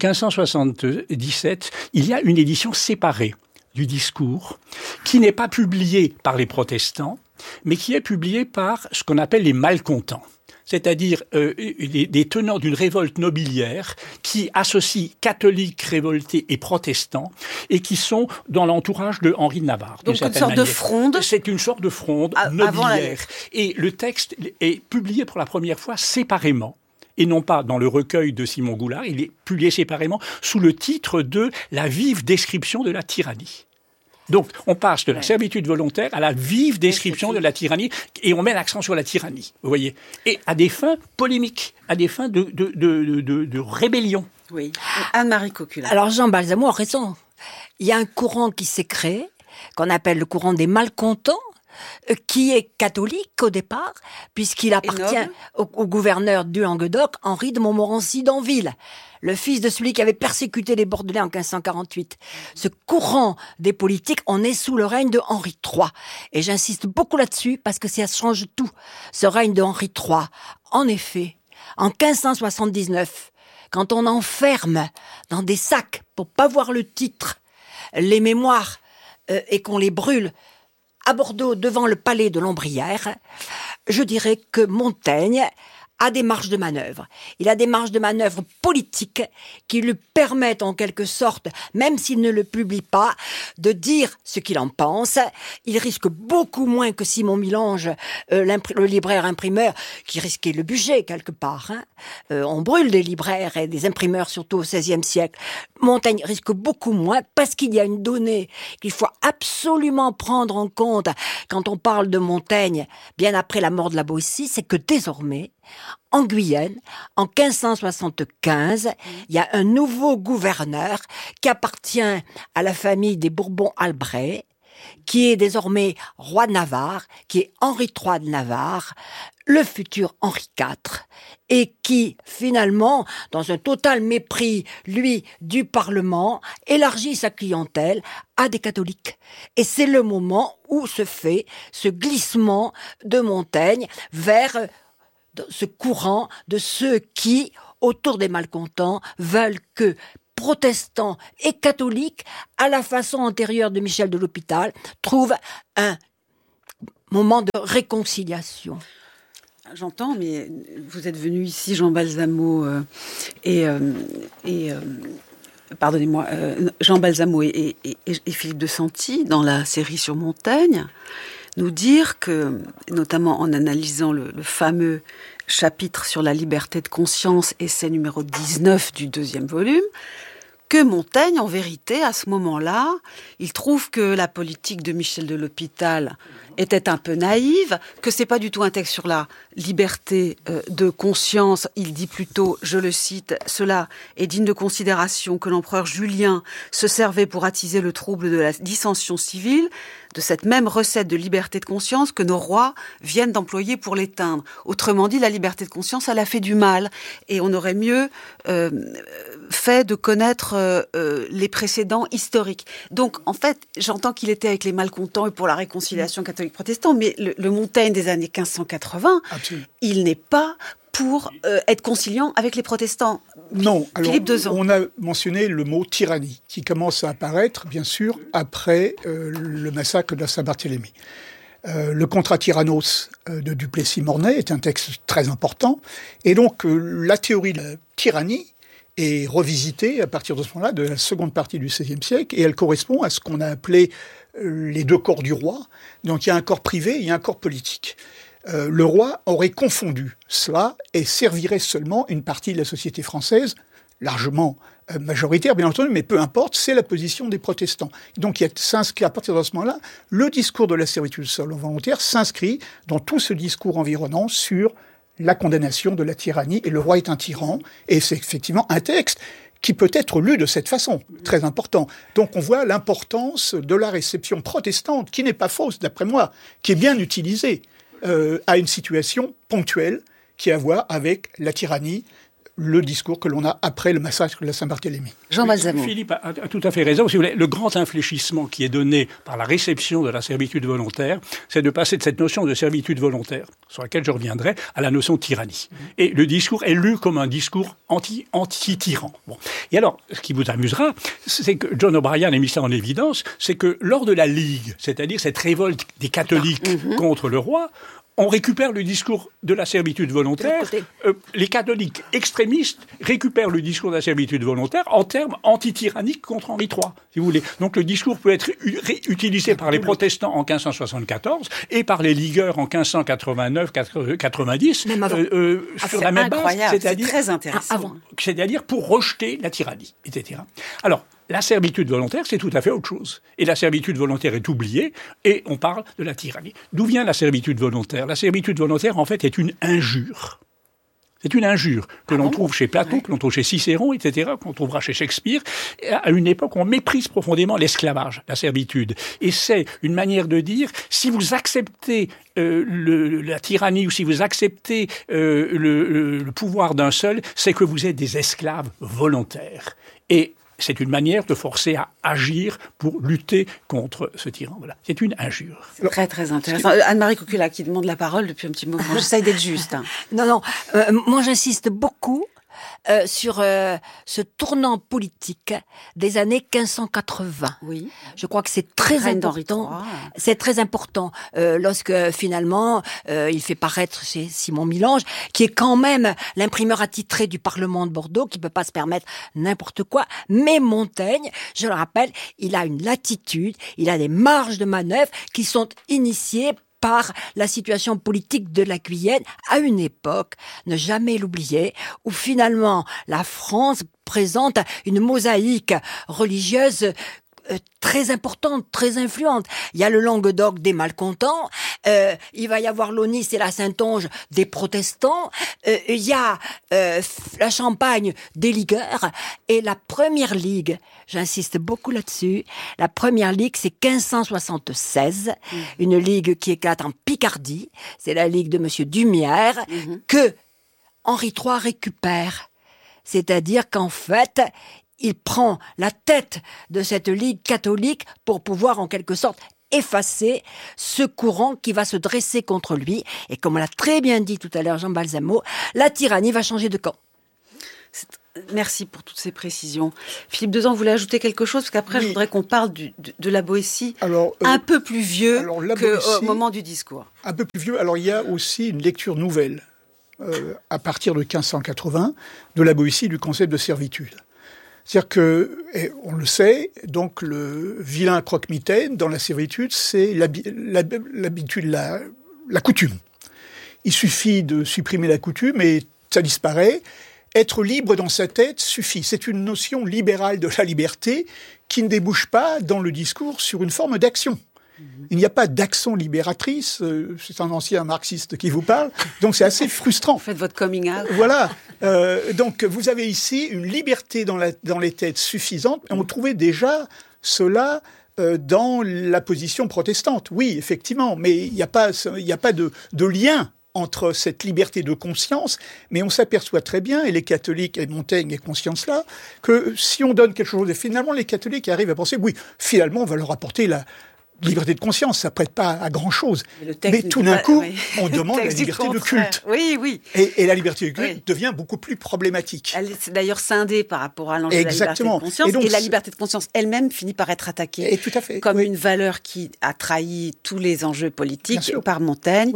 1577, il y a une édition séparée du discours, qui n'est pas publiée par les protestants, mais qui est publiée par ce qu'on appelle les malcontents. C'est-à-dire des tenants d'une révolte nobiliaire qui associent catholiques révoltés et protestants et qui sont dans l'entourage de Henri de Navarre. Donc une sorte de fronde. C'est une sorte de fronde nobiliaire. Et le texte est publié pour la première fois séparément. Et non pas dans le recueil de Simon Goulard, il est publié séparément sous le titre de « La vive description de la tyrannie ». Donc, on passe de la servitude volontaire à la vive description de la tyrannie, et on met l'accent sur la tyrannie, vous voyez, et à des fins polémiques, à des fins de rébellion. Oui. Anne-Marie Coquelin. Alors, Jean Balsamo a raison. Il y a un courant qui s'est créé, qu'on appelle le courant des malcontents, qui est catholique au départ, puisqu'il appartient au gouverneur du Languedoc, Henri de Montmorency d'Anville, le fils de celui qui avait persécuté les Bordelais en 1548. Ce courant des politiques, on est sous le règne de Henri III. Et j'insiste beaucoup là-dessus parce que ça change tout, ce règne de Henri III. En effet, en 1579, quand on enferme dans des sacs pour pas voir le titre, les mémoires, et qu'on les brûle à Bordeaux devant le palais de Lombrière, je dirais que Montaigne a des marges de manœuvre. Il a des marges de manœuvre politiques qui lui permettent en quelque sorte, même s'il ne le publie pas, de dire ce qu'il en pense. Il risque beaucoup moins que Simon Milange, le libraire imprimeur, qui risquait le budget quelque part. On brûle des libraires et des imprimeurs, surtout au XVIe siècle. Montaigne risque beaucoup moins parce qu'il y a une donnée qu'il faut absolument prendre en compte quand on parle de Montaigne, bien après la mort de la Boétie, c'est que désormais, en Guyenne, en 1575, il y a un nouveau gouverneur qui appartient à la famille des Bourbons-Albret, qui est désormais roi de Navarre, qui est Henri III de Navarre, le futur Henri IV, et qui, finalement, dans un total mépris, lui, du Parlement, élargit sa clientèle à des catholiques. Et c'est le moment où se fait ce glissement de Montaigne vers ce courant de ceux qui, autour des malcontents, veulent que protestants et catholiques, à la façon antérieure de Michel de l'Hôpital, trouvent un moment de réconciliation. J'entends, mais vous êtes venu ici, Jean Balsamo, Jean Balsamo et Philippe de Santi, dans la série sur Montaigne, nous dire que, notamment en analysant le fameux chapitre sur la liberté de conscience, essai numéro 19 du 2e volume, que Montaigne, en vérité, à ce moment-là, il trouve que la politique de Michel de l'Hôpital était un peu naïve, que c'est pas du tout un texte sur la liberté de conscience. Il dit plutôt, je le cite, « Cela est digne de considération que l'empereur Julien se servait pour attiser le trouble de la dissension civile, de cette même recette de liberté de conscience que nos rois viennent d'employer pour l'éteindre. Autrement dit, la liberté de conscience, elle a fait du mal, et on aurait mieux fait de connaître les précédents historiques. » Donc, en fait, j'entends qu'il était avec les malcontents et pour la réconciliation catholique-protestant, mais le Montaigne des années 1580, absolument, il n'est pas pour être conciliant avec les protestants. Non, alors Philippe Dezan. On a mentionné le mot tyrannie, qui commence à apparaître, bien sûr, après le massacre de Saint-Barthélemy. Le Contra Tyrannos de Duplessis-Mornay est un texte très important, et donc la théorie de la tyrannie est revisitée à partir de ce moment-là, de la seconde partie du XVIe siècle, et elle correspond à ce qu'on a appelé les deux corps du roi. Donc il y a un corps privé, il y a un corps politique. Le roi aurait confondu cela et servirait seulement une partie de la société française, largement majoritaire bien entendu, mais peu importe, c'est la position des protestants. Donc il s'inscrit à partir de ce moment-là, le discours de la servitude volontaire s'inscrit dans tout ce discours environnant sur la condamnation de la tyrannie, et le roi est un tyran, et c'est effectivement un texte qui peut être lu de cette façon, très important. Donc on voit l'importance de la réception protestante, qui n'est pas fausse d'après moi, qui est bien utilisée à une situation ponctuelle qui a à voir avec la tyrannie, le discours que l'on a après le massacre de la Saint-Barthélemy. Jean Balsamo. Philippe a tout à fait raison. Si vous voulez, le grand infléchissement qui est donné par la réception de la servitude volontaire, c'est de passer de cette notion de servitude volontaire, sur laquelle je reviendrai, à la notion de tyrannie. Et le discours est lu comme un discours anti-tyran. Bon. Et alors, ce qui vous amusera, c'est que John O'Brien a mis ça en évidence, c'est que lors de la Ligue, c'est-à-dire cette révolte des catholiques contre le roi, on récupère le discours de la servitude volontaire. Les catholiques extrémistes récupèrent le discours de la servitude volontaire en termes anti-tyranniques contre Henri III, si vous voulez. Donc le discours peut être utilisé par les protestants en 1574 et par les ligueurs en 1589-90 sur la même base. C'est très intéressant. C'est-à-dire pour rejeter la tyrannie, etc. Alors, la servitude volontaire, c'est tout à fait autre chose. Et la servitude volontaire est oubliée, et on parle de la tyrannie. D'où vient la servitude volontaire ? La servitude volontaire, en fait, est une injure. C'est une injure que l'on trouve chez Platon, que l'on trouve chez Cicéron, etc., qu'on trouvera chez Shakespeare. À une époque, on méprise profondément l'esclavage, la servitude. Et c'est une manière de dire, si vous acceptez la tyrannie ou si vous acceptez le pouvoir d'un seul, c'est que vous êtes des esclaves volontaires. Et c'est une manière de forcer à agir pour lutter contre ce tyran. Voilà. C'est une injure. C'est très, très intéressant. Anne-Marie Coquella qui demande la parole depuis un petit moment. J'essaye d'être juste. Hein. Non. Moi, j'insiste beaucoup sur ce tournant politique des années 1580. Oui. Je crois que c'est très important. C'est très important lorsque finalement il fait paraître chez Simon Milange, qui est quand même l'imprimeur attitré du Parlement de Bordeaux, qui peut pas se permettre n'importe quoi. Mais Montaigne, je le rappelle, il a une latitude, il a des marges de manœuvre qui sont initiées par la situation politique de la Guyenne à une époque, ne jamais l'oublier, où finalement la France présente une mosaïque religieuse très importantes, très influentes. Il y a le Languedoc des malcontents, il va y avoir l'Aunis et la Saintonge des protestants, il y a la Champagne des ligueurs, et la première ligue, j'insiste beaucoup là-dessus, la première ligue c'est 1576, une ligue qui éclate en Picardie, c'est la ligue de Monsieur Dumière, que Henri III récupère. C'est-à-dire qu'en fait, il prend la tête de cette ligue catholique pour pouvoir en quelque sorte effacer ce courant qui va se dresser contre lui. Et comme l'a très bien dit tout à l'heure Jean Balsamo, la tyrannie va changer de camp. Merci pour toutes ces précisions. Philippe Dezan, vous voulez ajouter quelque chose? Parce qu'après, je voudrais qu'on parle de la Boétie un peu plus vieux qu'au moment du discours. Un peu plus vieux. Alors, il y a aussi une lecture nouvelle, à partir de 1580, de la Boétie du concept de servitude. C'est-à-dire que, on le sait, donc le vilain croque-mitaine dans la servitude, c'est l'habitude, la coutume. Il suffit de supprimer la coutume et ça disparaît. Être libre dans sa tête suffit. C'est une notion libérale de la liberté qui ne débouche pas dans le discours sur une forme d'action. Il n'y a pas d'action libératrice, c'est un ancien marxiste qui vous parle, donc c'est assez frustrant. Vous faites votre coming out. Voilà, donc vous avez ici une liberté dans les têtes suffisante, et on trouvait déjà cela dans la position protestante. Oui, effectivement, mais il n'y a pas de lien entre cette liberté de conscience, mais on s'aperçoit très bien, et les catholiques, et Montaigne est conscient de cela, que si on donne quelque chose, et finalement les catholiques arrivent à penser, oui, finalement on va leur apporter la liberté de conscience, ça prête pas à grand-chose. Mais tout d'un coup, on demande la liberté de culte. Oui, oui. Et la liberté de culte devient beaucoup plus problématique. Elle est d'ailleurs scindée par rapport à l'enjeu de la liberté de conscience. Et la liberté de conscience elle-même finit par être attaquée comme une valeur qui a trahi tous les enjeux politiques par Montaigne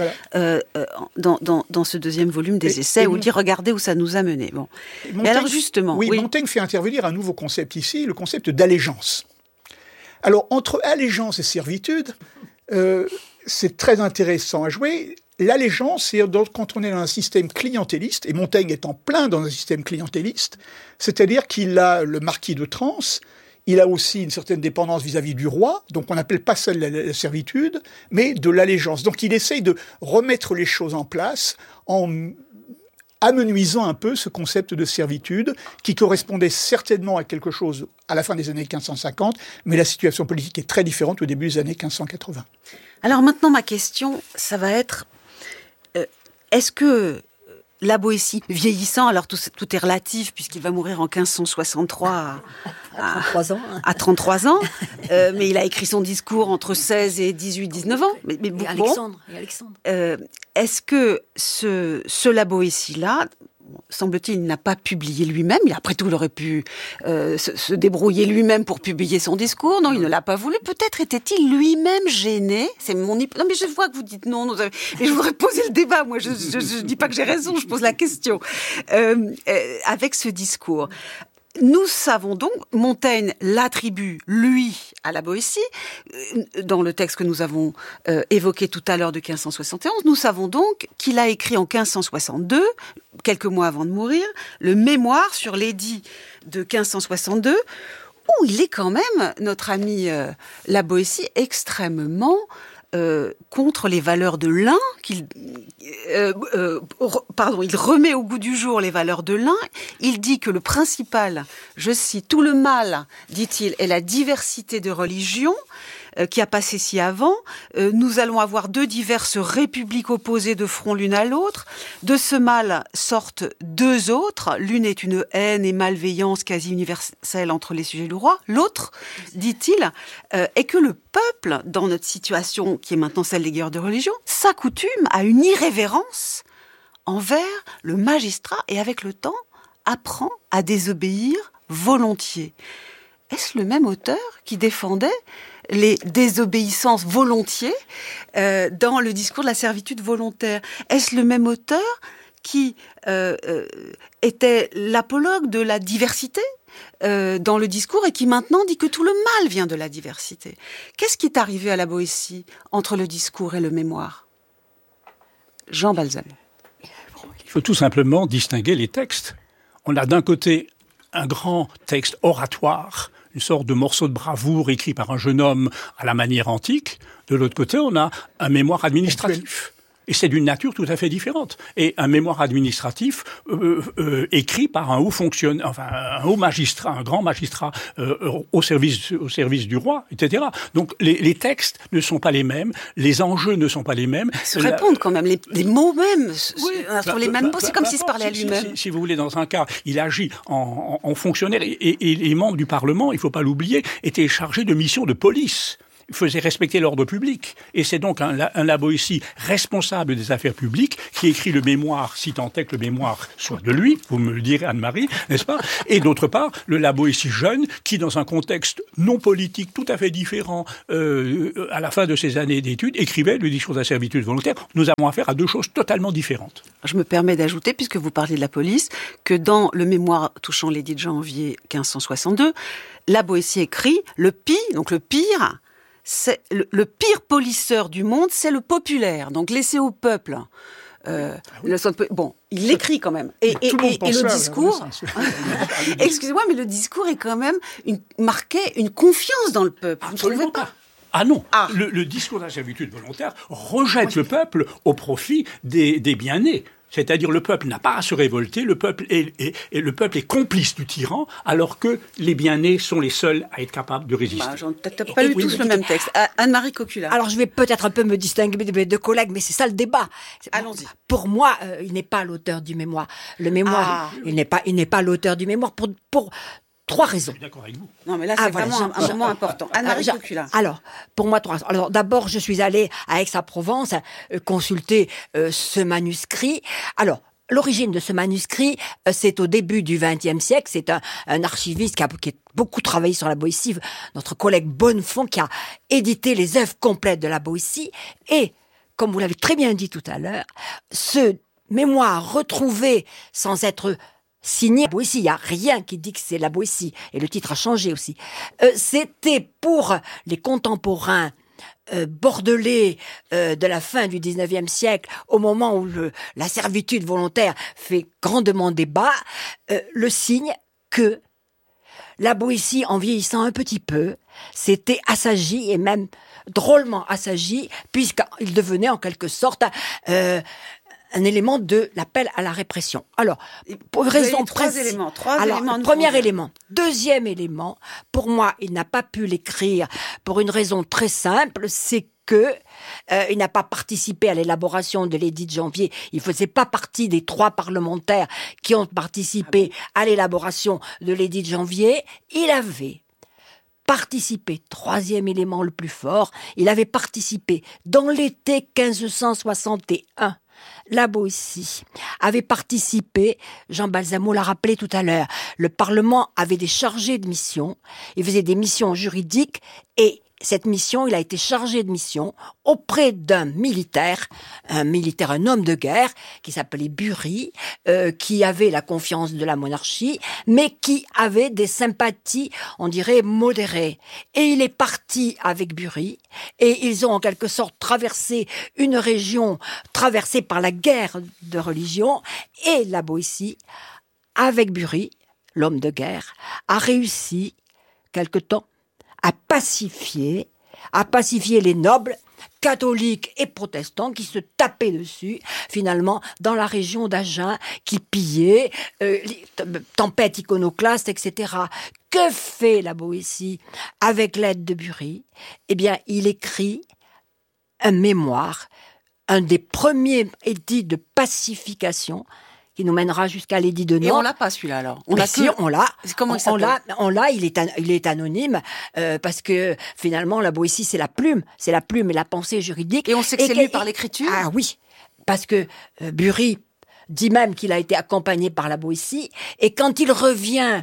dans ce deuxième volume des Essais, où il dit « Regardez où ça nous a menés ». Bon. Mais alors justement... Oui, Montaigne fait intervenir un nouveau concept ici, le concept d'allégeance. Alors, entre allégeance et servitude, c'est très intéressant à jouer. L'allégeance, c'est quand on est dans un système clientéliste, et Montaigne est en plein dans un système clientéliste, c'est-à-dire qu'il a le marquis de Trans, il a aussi une certaine dépendance vis-à-vis du roi, donc on n'appelle pas ça la servitude, mais de l'allégeance. Donc il essaye de remettre les choses en place en amenuisant un peu ce concept de servitude qui correspondait certainement à quelque chose à la fin des années 1550, mais la situation politique est très différente au début des années 1580. Alors maintenant, ma question, ça va être, est-ce que la Boétie, vieillissant, alors tout est relatif puisqu'il va mourir en 1563 à 33 ans, mais il a écrit son discours entre 16 et 18-19 ans. Mais et Alexandre. Est-ce que ce La Boétie-là, semble-t-il, il n'a pas publié lui-même. Après tout, il aurait pu se débrouiller lui-même pour publier son discours. Non, il ne l'a pas voulu. Peut-être était-il lui-même gêné. C'est mon Non, mais je vois que vous dites non. Mais je voudrais poser le débat. Moi, je dis pas que j'ai raison. Je pose la question. Avec ce discours. Nous savons donc, Montaigne l'attribue, lui, à la Boétie, dans le texte que nous avons évoqué tout à l'heure de 1571, nous savons donc qu'il a écrit en 1562, quelques mois avant de mourir, le mémoire sur l'édit de 1562, où il est quand même, notre ami la Boétie, extrêmement contre les valeurs de l'un, il remet au goût du jour les valeurs de l'un. Il dit que le principal, je cite, tout le mal, dit-il, est la diversité de religions qui a passé si avant. Nous allons avoir deux diverses républiques opposées de front l'une à l'autre. De ce mal sortent deux autres. L'une est une haine et malveillance quasi universelle entre les sujets du roi. L'autre, dit-il, est que le peuple, dans notre situation qui est maintenant celle des guerres de religion, s'accoutume à une irrévérence envers le magistrat et avec le temps apprend à désobéir volontiers. Est-ce le même auteur qui défendait les désobéissances volontiers dans le discours de la servitude volontaire? Est-ce le même auteur qui était l'apologue de la diversité dans le discours et qui maintenant dit que tout le mal vient de la diversité? Qu'est-ce qui est arrivé à la Boétie entre le discours et le mémoire? Jean Balsamo. Il faut tout simplement distinguer les textes. On a d'un côté un grand texte oratoire, une sorte de morceau de bravoure écrit par un jeune homme à la manière antique. De l'autre côté, on a un mémoire administratif. Et c'est d'une nature tout à fait différente. Et un mémoire administratif écrit par un haut fonctionnaire, enfin un haut magistrat, un grand magistrat au service du roi, etc. Donc les textes ne sont pas les mêmes, les enjeux ne sont pas les mêmes. Ils se répondent quand même, les mots mêmes sur les mêmes mots, c'est comme s'il se parlait à lui-même. Si vous voulez, dans un cas, il agit en fonctionnaire et les membres du Parlement, il ne faut pas l'oublier, étaient chargés de missions de police. Il faisait respecter l'ordre public. Et c'est donc un La Boétie responsable des affaires publiques qui écrit le mémoire, si tant est que le mémoire soit de lui, vous me le direz Anne-Marie, n'est-ce pas? Et d'autre part, le La Boétie jeune qui, dans un contexte non politique tout à fait différent, à la fin de ses années d'études, écrivait le discours de la servitude volontaire. Nous avons affaire à deux choses totalement différentes. Je me permets d'ajouter, puisque vous parlez de la police, que dans le mémoire touchant l'édit de janvier 1562, La Boétie écrit « Le pire, c'est le pire polisseur du monde, c'est le populaire. Donc laissez au peuple. Bon, il l'écrit quand même. Et le discours. Excusez-moi, mais le discours est quand même marqué une confiance dans le peuple. Absolument vous ne trouvez pas? Ah non. Le discours de la servitude volontaire rejette le peuple au profit des bien-nés. C'est-à-dire le peuple n'a pas à se révolter, le peuple est complice du tyran, alors que les bien-nés sont les seuls à être capables de résister. T'as pas lu tous le même texte. Anne-Marie Cocula. Alors je vais peut-être un peu me distinguer de mes deux collègues, mais c'est ça le débat. Allons-y. Pour moi, il n'est pas l'auteur du mémoire. Le mémoire, il n'est pas l'auteur du mémoire pour 3 raisons. Je suis d'accord avec vous. Non, mais là, c'est vraiment un moment important. Anne-Marie Cocula. Alors, pour moi, 3 raisons. Alors, d'abord, je suis allée à Aix-en-Provence consulter ce manuscrit. Alors, l'origine de ce manuscrit, c'est au début du XXe siècle. C'est un archiviste qui a beaucoup travaillé sur la Boétie, notre collègue Bonnefond, qui a édité les œuvres complètes de la Boétie. Et, comme vous l'avez très bien dit tout à l'heure, ce mémoire retrouvé sans être signé Boétie, il n'y a rien qui dit que c'est la Boétie, et le titre a changé aussi. C'était pour les contemporains bordelais de la fin du 19e siècle, au moment où la servitude volontaire fait grandement débat, le signe que la Boétie, en vieillissant un petit peu, s'était assagie, et même drôlement assagie, puisqu'il devenait en quelque sorte un élément de l'appel à la répression. Alors, pour raison trois éléments. Premier élément. Deuxième élément, pour moi, il n'a pas pu l'écrire pour une raison très simple, c'est que il n'a pas participé à l'élaboration de l'édit de janvier. Il faisait pas partie des 3 parlementaires qui ont participé à l'élaboration de l'édit de janvier. Il avait participé, 3e élément le plus fort, il avait participé dans l'été 1561. La Boétie avait participé, Jean Balsamo l'a rappelé tout à l'heure, le Parlement avait des chargés de mission, il faisait des missions juridiques et cette mission, il a été chargé de mission auprès d'un militaire, un homme de guerre, qui s'appelait Bury, qui avait la confiance de la monarchie, mais qui avait des sympathies, on dirait, modérées. Et il est parti avec Bury, et ils ont en quelque sorte traversé une région traversée par la guerre de religion, et la Boétie, avec Bury, l'homme de guerre, a réussi, quelque temps, à pacifier les nobles catholiques et protestants qui se tapaient dessus, finalement, dans la région d'Agen, qui pillaient, tempêtes iconoclastes, etc. Que fait la Boétie avec l'aide de Bury? Eh bien, il écrit un mémoire, un des premiers édits de pacification qui nous mènera jusqu'à l'édit de Nantes. Et on l'a pas celui-là alors. On l'a. Comment il s'appelle ? On l'a. Il est anonyme parce que finalement la Boétie c'est la plume et la pensée juridique. Et on sait que c'est lu par l'écriture. Ah oui, parce que Bury dit même qu'il a été accompagné par la Boétie, et quand il revient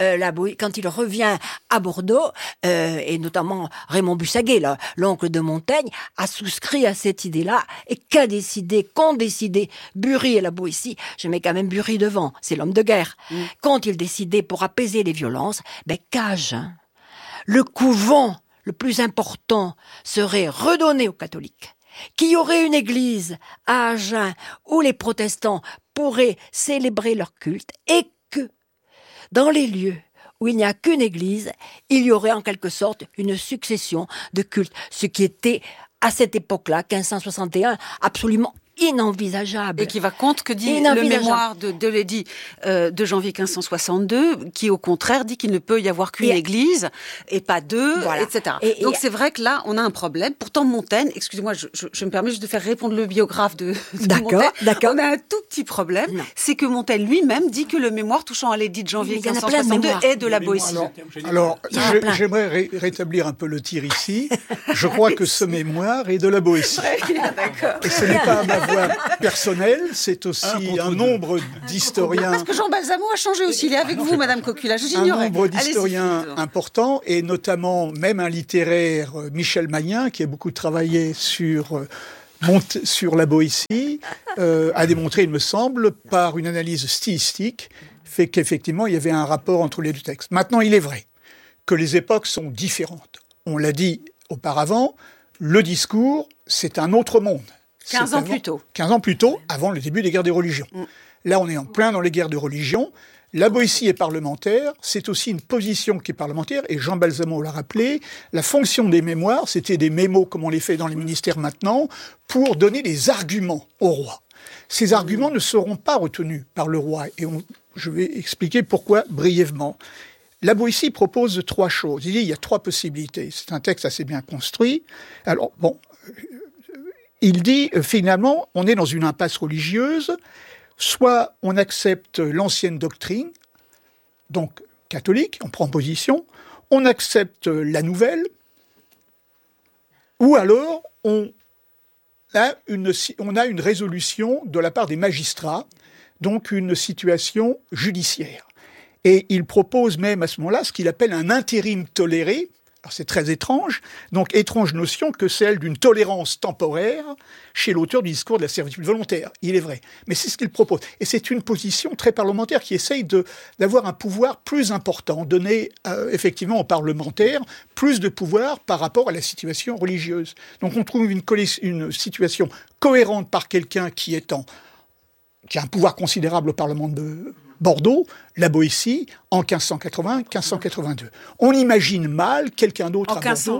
à Bordeaux, et notamment Raymond Bussaguet, l'oncle de Montaigne, a souscrit à cette idée-là, et qu'ont décidé Bury et la Boétie, je mets quand même Bury devant, c'est l'homme de guerre, qu'ont-ils décidé pour apaiser les violences? Qu'à Agen, le couvent le plus important serait redonné aux catholiques, qu'il y aurait une église à Agen où les protestants pourraient célébrer leur culte, et que dans les lieux où il n'y a qu'une église, il y aurait en quelque sorte une succession de cultes, ce qui était à cette époque-là, 1561, absolument inenvisageable. Et qui va contre que dit le mémoire de l'édit de janvier 1562, qui au contraire dit qu'il ne peut y avoir qu'une église et pas deux, voilà. Etc. Donc c'est vrai que là, on a un problème. Pourtant, Montaigne, excusez-moi, je me permets juste de faire répondre le biographe de Montaigne. D'accord. On a un tout petit problème, c'est que Montaigne lui-même dit que le mémoire touchant à l'édit de janvier 1562 est de la Boétie. Alors j'aimerais rétablir un peu le tir ici. Je crois que ce mémoire est de la Boétie. D'accord. Et ce n'est pas ma voix personnelle, c'est aussi un nombre d'historiens... Parce que Jean Balsamo a changé aussi, il est avec vous, Madame Coccula, j'ignorais. Un nombre d'historiens importants, et notamment même un littéraire, Michel Magnin, qui a beaucoup travaillé sur la Boétie, a démontré, il me semble, par une analyse stylistique, fait qu'effectivement, il y avait un rapport entre les deux textes. Maintenant, il est vrai que les époques sont différentes. On l'a dit auparavant, le discours, c'est un autre monde. 15 ans plus tôt. 15 ans plus tôt, avant le début des guerres des religions. Là, on est en plein dans les guerres de religion. La Boétie est parlementaire, c'est aussi une position qui est parlementaire, et Jean Balsamo l'a rappelé, la fonction des mémoires, c'était des mémos, comme on les fait dans les ministères maintenant, pour donner des arguments au roi. Ces arguments ne seront pas retenus par le roi, et je vais expliquer pourquoi brièvement. La Boétie propose 3 choses. Il y a 3 possibilités. C'est un texte assez bien construit. Alors, bon... Il dit, finalement, on est dans une impasse religieuse, soit on accepte l'ancienne doctrine, donc catholique, on prend position, on accepte la nouvelle, ou alors on a une résolution de la part des magistrats, donc une situation judiciaire. Et il propose même à ce moment-là ce qu'il appelle un intérim toléré. Alors c'est très étrange, donc étrange notion que celle d'une tolérance temporaire chez l'auteur du discours de la servitude volontaire, il est vrai. Mais c'est ce qu'il propose. Et c'est une position très parlementaire qui essaye d'avoir un pouvoir plus important, donner effectivement aux parlementaires plus de pouvoir par rapport à la situation religieuse. Donc on trouve une situation cohérente par quelqu'un qui a un pouvoir considérable au Parlement de Bordeaux, la Boétie, en 1580-1582. On imagine mal quelqu'un d'autre à Bordeaux,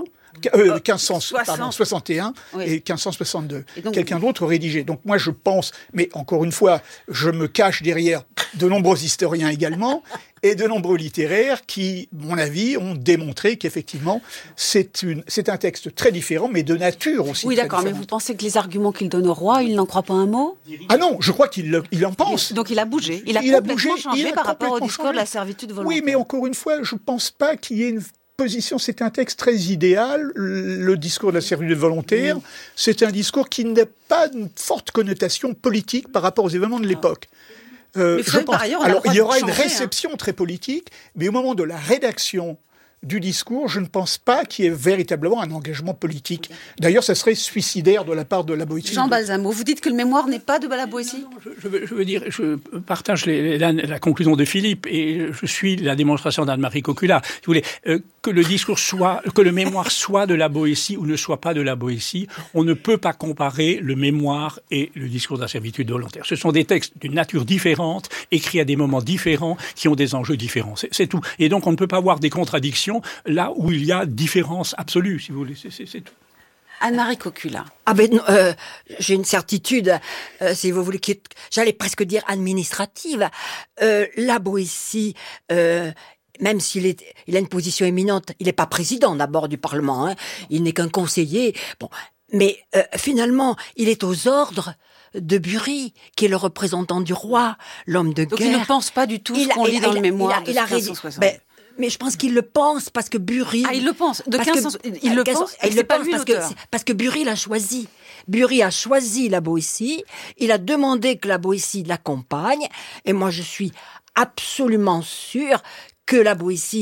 1561 et 1562. Quelqu'un d'autre rédigé. Donc moi je pense, mais encore une fois, je me cache derrière de nombreux historiens également, et de nombreux littéraires qui, à mon avis, ont démontré qu'effectivement, c'est un texte très différent, mais de nature aussi. Oui, d'accord, mais vous pensez que les arguments qu'il donne au roi, il n'en croit pas un mot ? Ah non, je crois qu'il en pense. Donc il a bougé. Il a complètement changé par rapport au discours de la servitude volontaire. Oui, mais encore une fois, je ne pense pas qu'il y ait une position. C'est un texte très idéal, le discours de la servitude volontaire. C'est un discours qui n'a pas une forte connotation politique par rapport aux événements de l'époque. Je pense. Alors, il y aura une réception très politique, mais au moment de la rédaction du discours, je ne pense pas qu'il y ait véritablement un engagement politique. D'ailleurs, ça serait suicidaire de la part de la Boétie. Jean Balsamo, vous dites que le mémoire n'est pas de la Boétie ? Je veux dire, je partage la conclusion de Philippe et je suis la démonstration d'Anne-Marie Coccula. Si vous voulez, que le discours que le mémoire soit de la Boétie ou ne soit pas de la Boétie, on ne peut pas comparer le mémoire et le discours de la servitude volontaire. Ce sont des textes d'une nature différente, écrits à des moments différents, qui ont des enjeux différents. C'est tout. Et donc, on ne peut pas avoir des contradictions là où il y a différence absolue, si vous voulez. C'est tout. Anne-Marie Coccula. Ah ben, j'ai une certitude, si vous voulez, j'allais presque dire administrative. La Boétie, même s'il a une position éminente, il n'est pas président d'abord du Parlement, il n'est qu'un conseiller. Bon, mais finalement, il est aux ordres de Bury, qui est le représentant du roi, l'homme de guerre. Donc il ne pense pas du tout ce qu'on lit dans le mémoire de 1560. Mais je pense qu'il le pense parce que Bury... Ah, il le pense. Il le pense. Il le pense parce que Bury l'a choisi. Bury a choisi la Boétie. Il a demandé que la Boétie l'accompagne. Et moi, je suis absolument sûre que la Boétie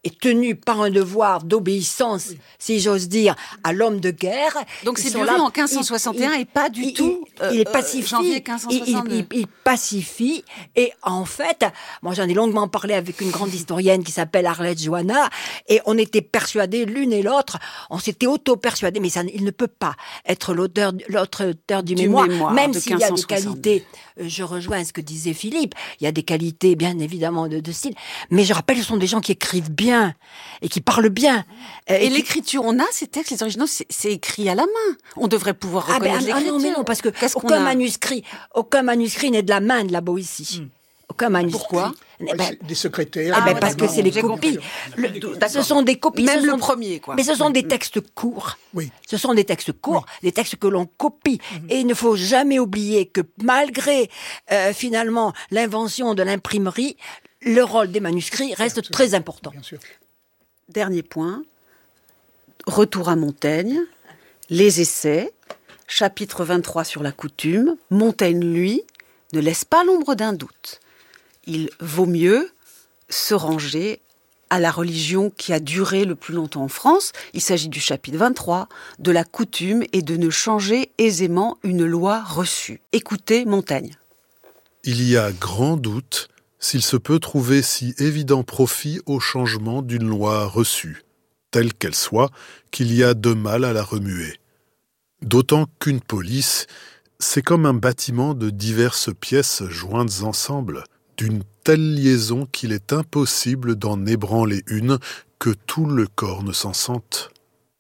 est tenu par un devoir d'obéissance, si j'ose dire, à l'homme de guerre. Donc c'est Bury en 1561 et pas du tout il pacifie, janvier 1562. Il pacifie, et en fait, moi j'en ai longuement parlé avec une grande historienne qui s'appelle Arlette Johanna, et on était persuadés l'une et l'autre, on s'était auto-persuadés, mais il ne peut pas être l'auteur du mémoire, même s'il y a des qualités. Je rejoins ce que disait Philippe, il y a des qualités bien évidemment de style, mais je rappelle, ce sont des gens qui écrivent bien et qui parlent bien. Et l'écriture, on a ces textes, les originaux, c'est écrit à la main. On devrait pouvoir reconnaître l'écriture. Non, parce que aucun manuscrit n'est de la main de la Boétie. Aucun manuscrit. Pourquoi? Des secrétaires. Parce que c'est les copies. Ce sont des copies. Même le premier, quoi. Mais ce sont des textes courts. Oui. Ce sont des textes courts, des textes que l'on copie. Et il ne faut jamais oublier que malgré, finalement, l'invention de l'imprimerie, le rôle des manuscrits reste très important. Bien sûr. Dernier point. Retour à Montaigne. Les essais. Chapitre 23 sur la coutume. Montaigne, lui, ne laisse pas l'ombre d'un doute. Il vaut mieux se ranger à la religion qui a duré le plus longtemps en France. Il s'agit du chapitre 23, de la coutume et de ne changer aisément une loi reçue. Écoutez Montaigne. Il y a grand doute s'il se peut trouver si évident profit au changement d'une loi reçue, telle qu'elle soit, qu'il y a de mal à la remuer. D'autant qu'une police, c'est comme un bâtiment de diverses pièces jointes ensemble, d'une telle liaison qu'il est impossible d'en ébranler une, que tout le corps ne s'en sente.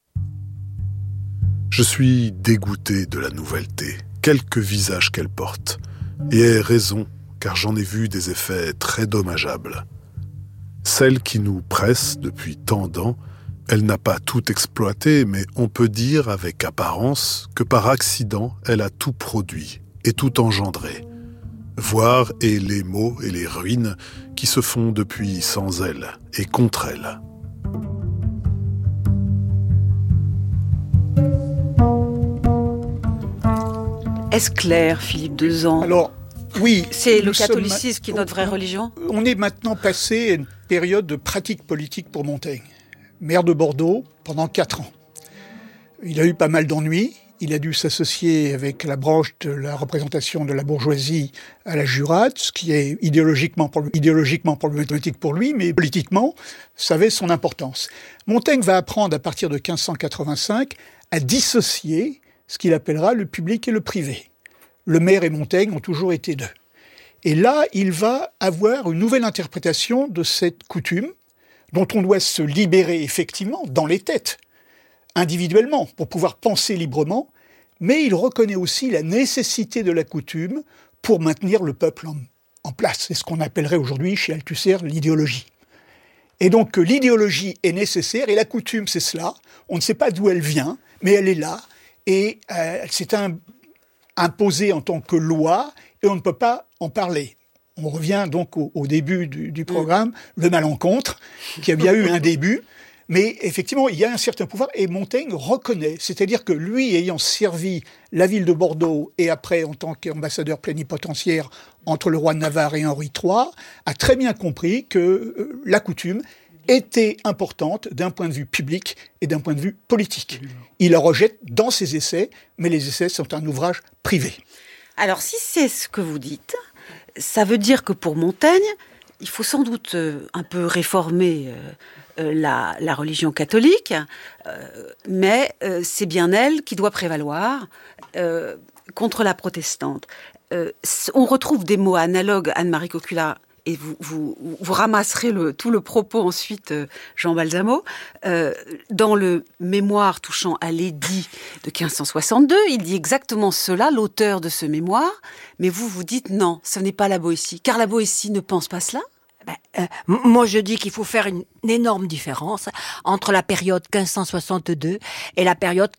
Je suis dégoûté de la nouvelleté, quelque visage qu'elle porte, et ai raison, car j'en ai vu des effets très dommageables. Celle qui nous presse depuis tant d'ans, elle n'a pas tout exploité, mais on peut dire avec apparence que par accident, elle a tout produit et tout engendré. Voire et les maux et les ruines qui se font depuis sans elle et contre elle. Est-ce clair, Philippe Dezan? Alors, oui. C'est le catholicisme qui est notre vraie religion? On est maintenant passé à une période de pratique politique pour Montaigne. Maire de Bordeaux pendant 4 ans. Il a eu pas mal d'ennuis. Il a dû s'associer avec la branche de la représentation de la bourgeoisie à la Jurate, ce qui est idéologiquement problématique pour lui, mais politiquement, ça avait son importance. Montaigne va apprendre à partir de 1585 à dissocier ce qu'il appellera le public et le privé. Le maire et Montaigne ont toujours été deux. Et là, il va avoir une nouvelle interprétation de cette coutume, dont on doit se libérer effectivement dans les têtes, individuellement, pour pouvoir penser librement, mais il reconnaît aussi la nécessité de la coutume pour maintenir le peuple en place. C'est ce qu'on appellerait aujourd'hui, chez Althusser, l'idéologie. Et donc l'idéologie est nécessaire, et la coutume c'est cela. On ne sait pas d'où elle vient, mais elle est là, et c'est imposé en tant que loi, et on ne peut pas en parler. On revient donc au début du programme, le malencontre, qui a bien eu un début, mais effectivement, il y a un certain pouvoir, et Montaigne reconnaît, c'est-à-dire que lui, ayant servi la ville de Bordeaux, et après en tant qu'ambassadeur plénipotentiaire entre le roi de Navarre et Henri III, a très bien compris que la coutume était importante d'un point de vue public et d'un point de vue politique. Il la rejette dans ses essais, mais les essais sont un ouvrage privé. Alors, si c'est ce que vous dites, ça veut dire que pour Montaigne, il faut sans doute un peu réformer la religion catholique, mais c'est bien elle qui doit prévaloir contre la protestante. On retrouve des mots analogues, Anne-Marie Cocula, et vous ramasserez tout le propos ensuite, Jean Balsamo. Dans le mémoire touchant à l'édit de 1562, il dit exactement cela, l'auteur de ce mémoire, mais vous dites non, ce n'est pas la Boétie, car la Boétie ne pense pas cela. Moi, je dis qu'il faut faire une énorme différence entre la période 1562 et la période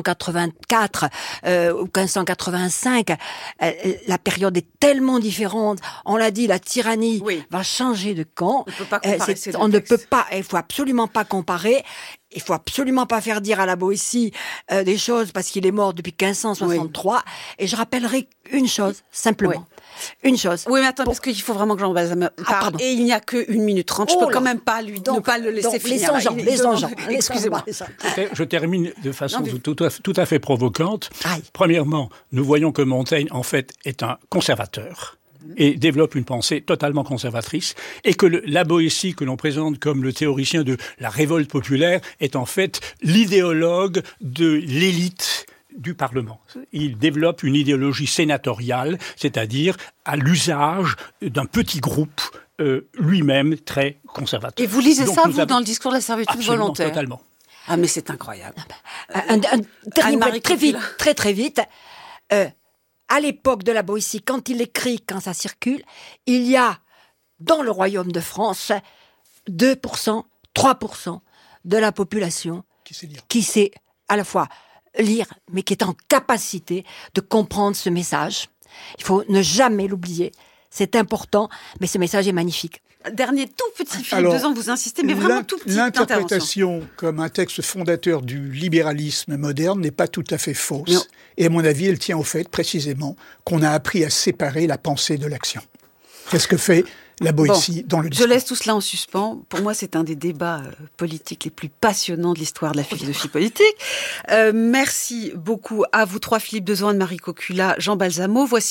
1584 ou 1585. La période est tellement différente. On l'a dit, la tyrannie va changer de camp. On ne peut pas comparer ces deux textes. Ne peut pas. Il faut absolument pas comparer. Il faut absolument pas faire dire à la Boétie des choses parce qu'il est mort depuis 1563. Et je rappellerai une chose simplement. une chose. Oui, mais attends, parce qu'il faut vraiment que Jean Balsamo parle. Et il n'y a que 1 minute 30. Je peux quand même pas ne pas le laisser finir. Les enjeux. Excusez-moi. Je termine de façon tout à fait provocante. Premièrement, nous voyons que Montaigne, en fait, est un conservateur et développe une pensée totalement conservatrice, et que la Boétie que l'on présente comme le théoricien de la révolte populaire est en fait l'idéologue de l'élite du Parlement. Il développe une idéologie sénatoriale, c'est-à-dire à l'usage d'un petit groupe lui-même très conservateur. Et vous lisez ça, vous, dans le discours de la servitude volontaire? Totalement. Ah, mais c'est incroyable. Un dernier très vite, très vite. À l'époque de la Boétie, quand il écrit, quand ça circule, il y a dans le royaume de France 2%, 3% de la population qui sait à la fois lire, mais qui est en capacité de comprendre ce message. Il faut ne jamais l'oublier. C'est important, mais ce message est magnifique. Dernier tout petit Philippe Dezan, vous insistez, mais vraiment tout petit. L'interprétation comme un texte fondateur du libéralisme moderne n'est pas tout à fait fausse. Non. Et à mon avis, elle tient au fait, précisément, qu'on a appris à séparer la pensée de l'action. Qu'est-ce que fait la Boétie dans le discours? Je laisse tout cela en suspens. Pour moi, c'est un des débats politiques les plus passionnants de l'histoire de la philosophie politique. Merci beaucoup à vous trois, Philippe Dezan, Anne-Marie Cocula, Jean Balsamo. Voici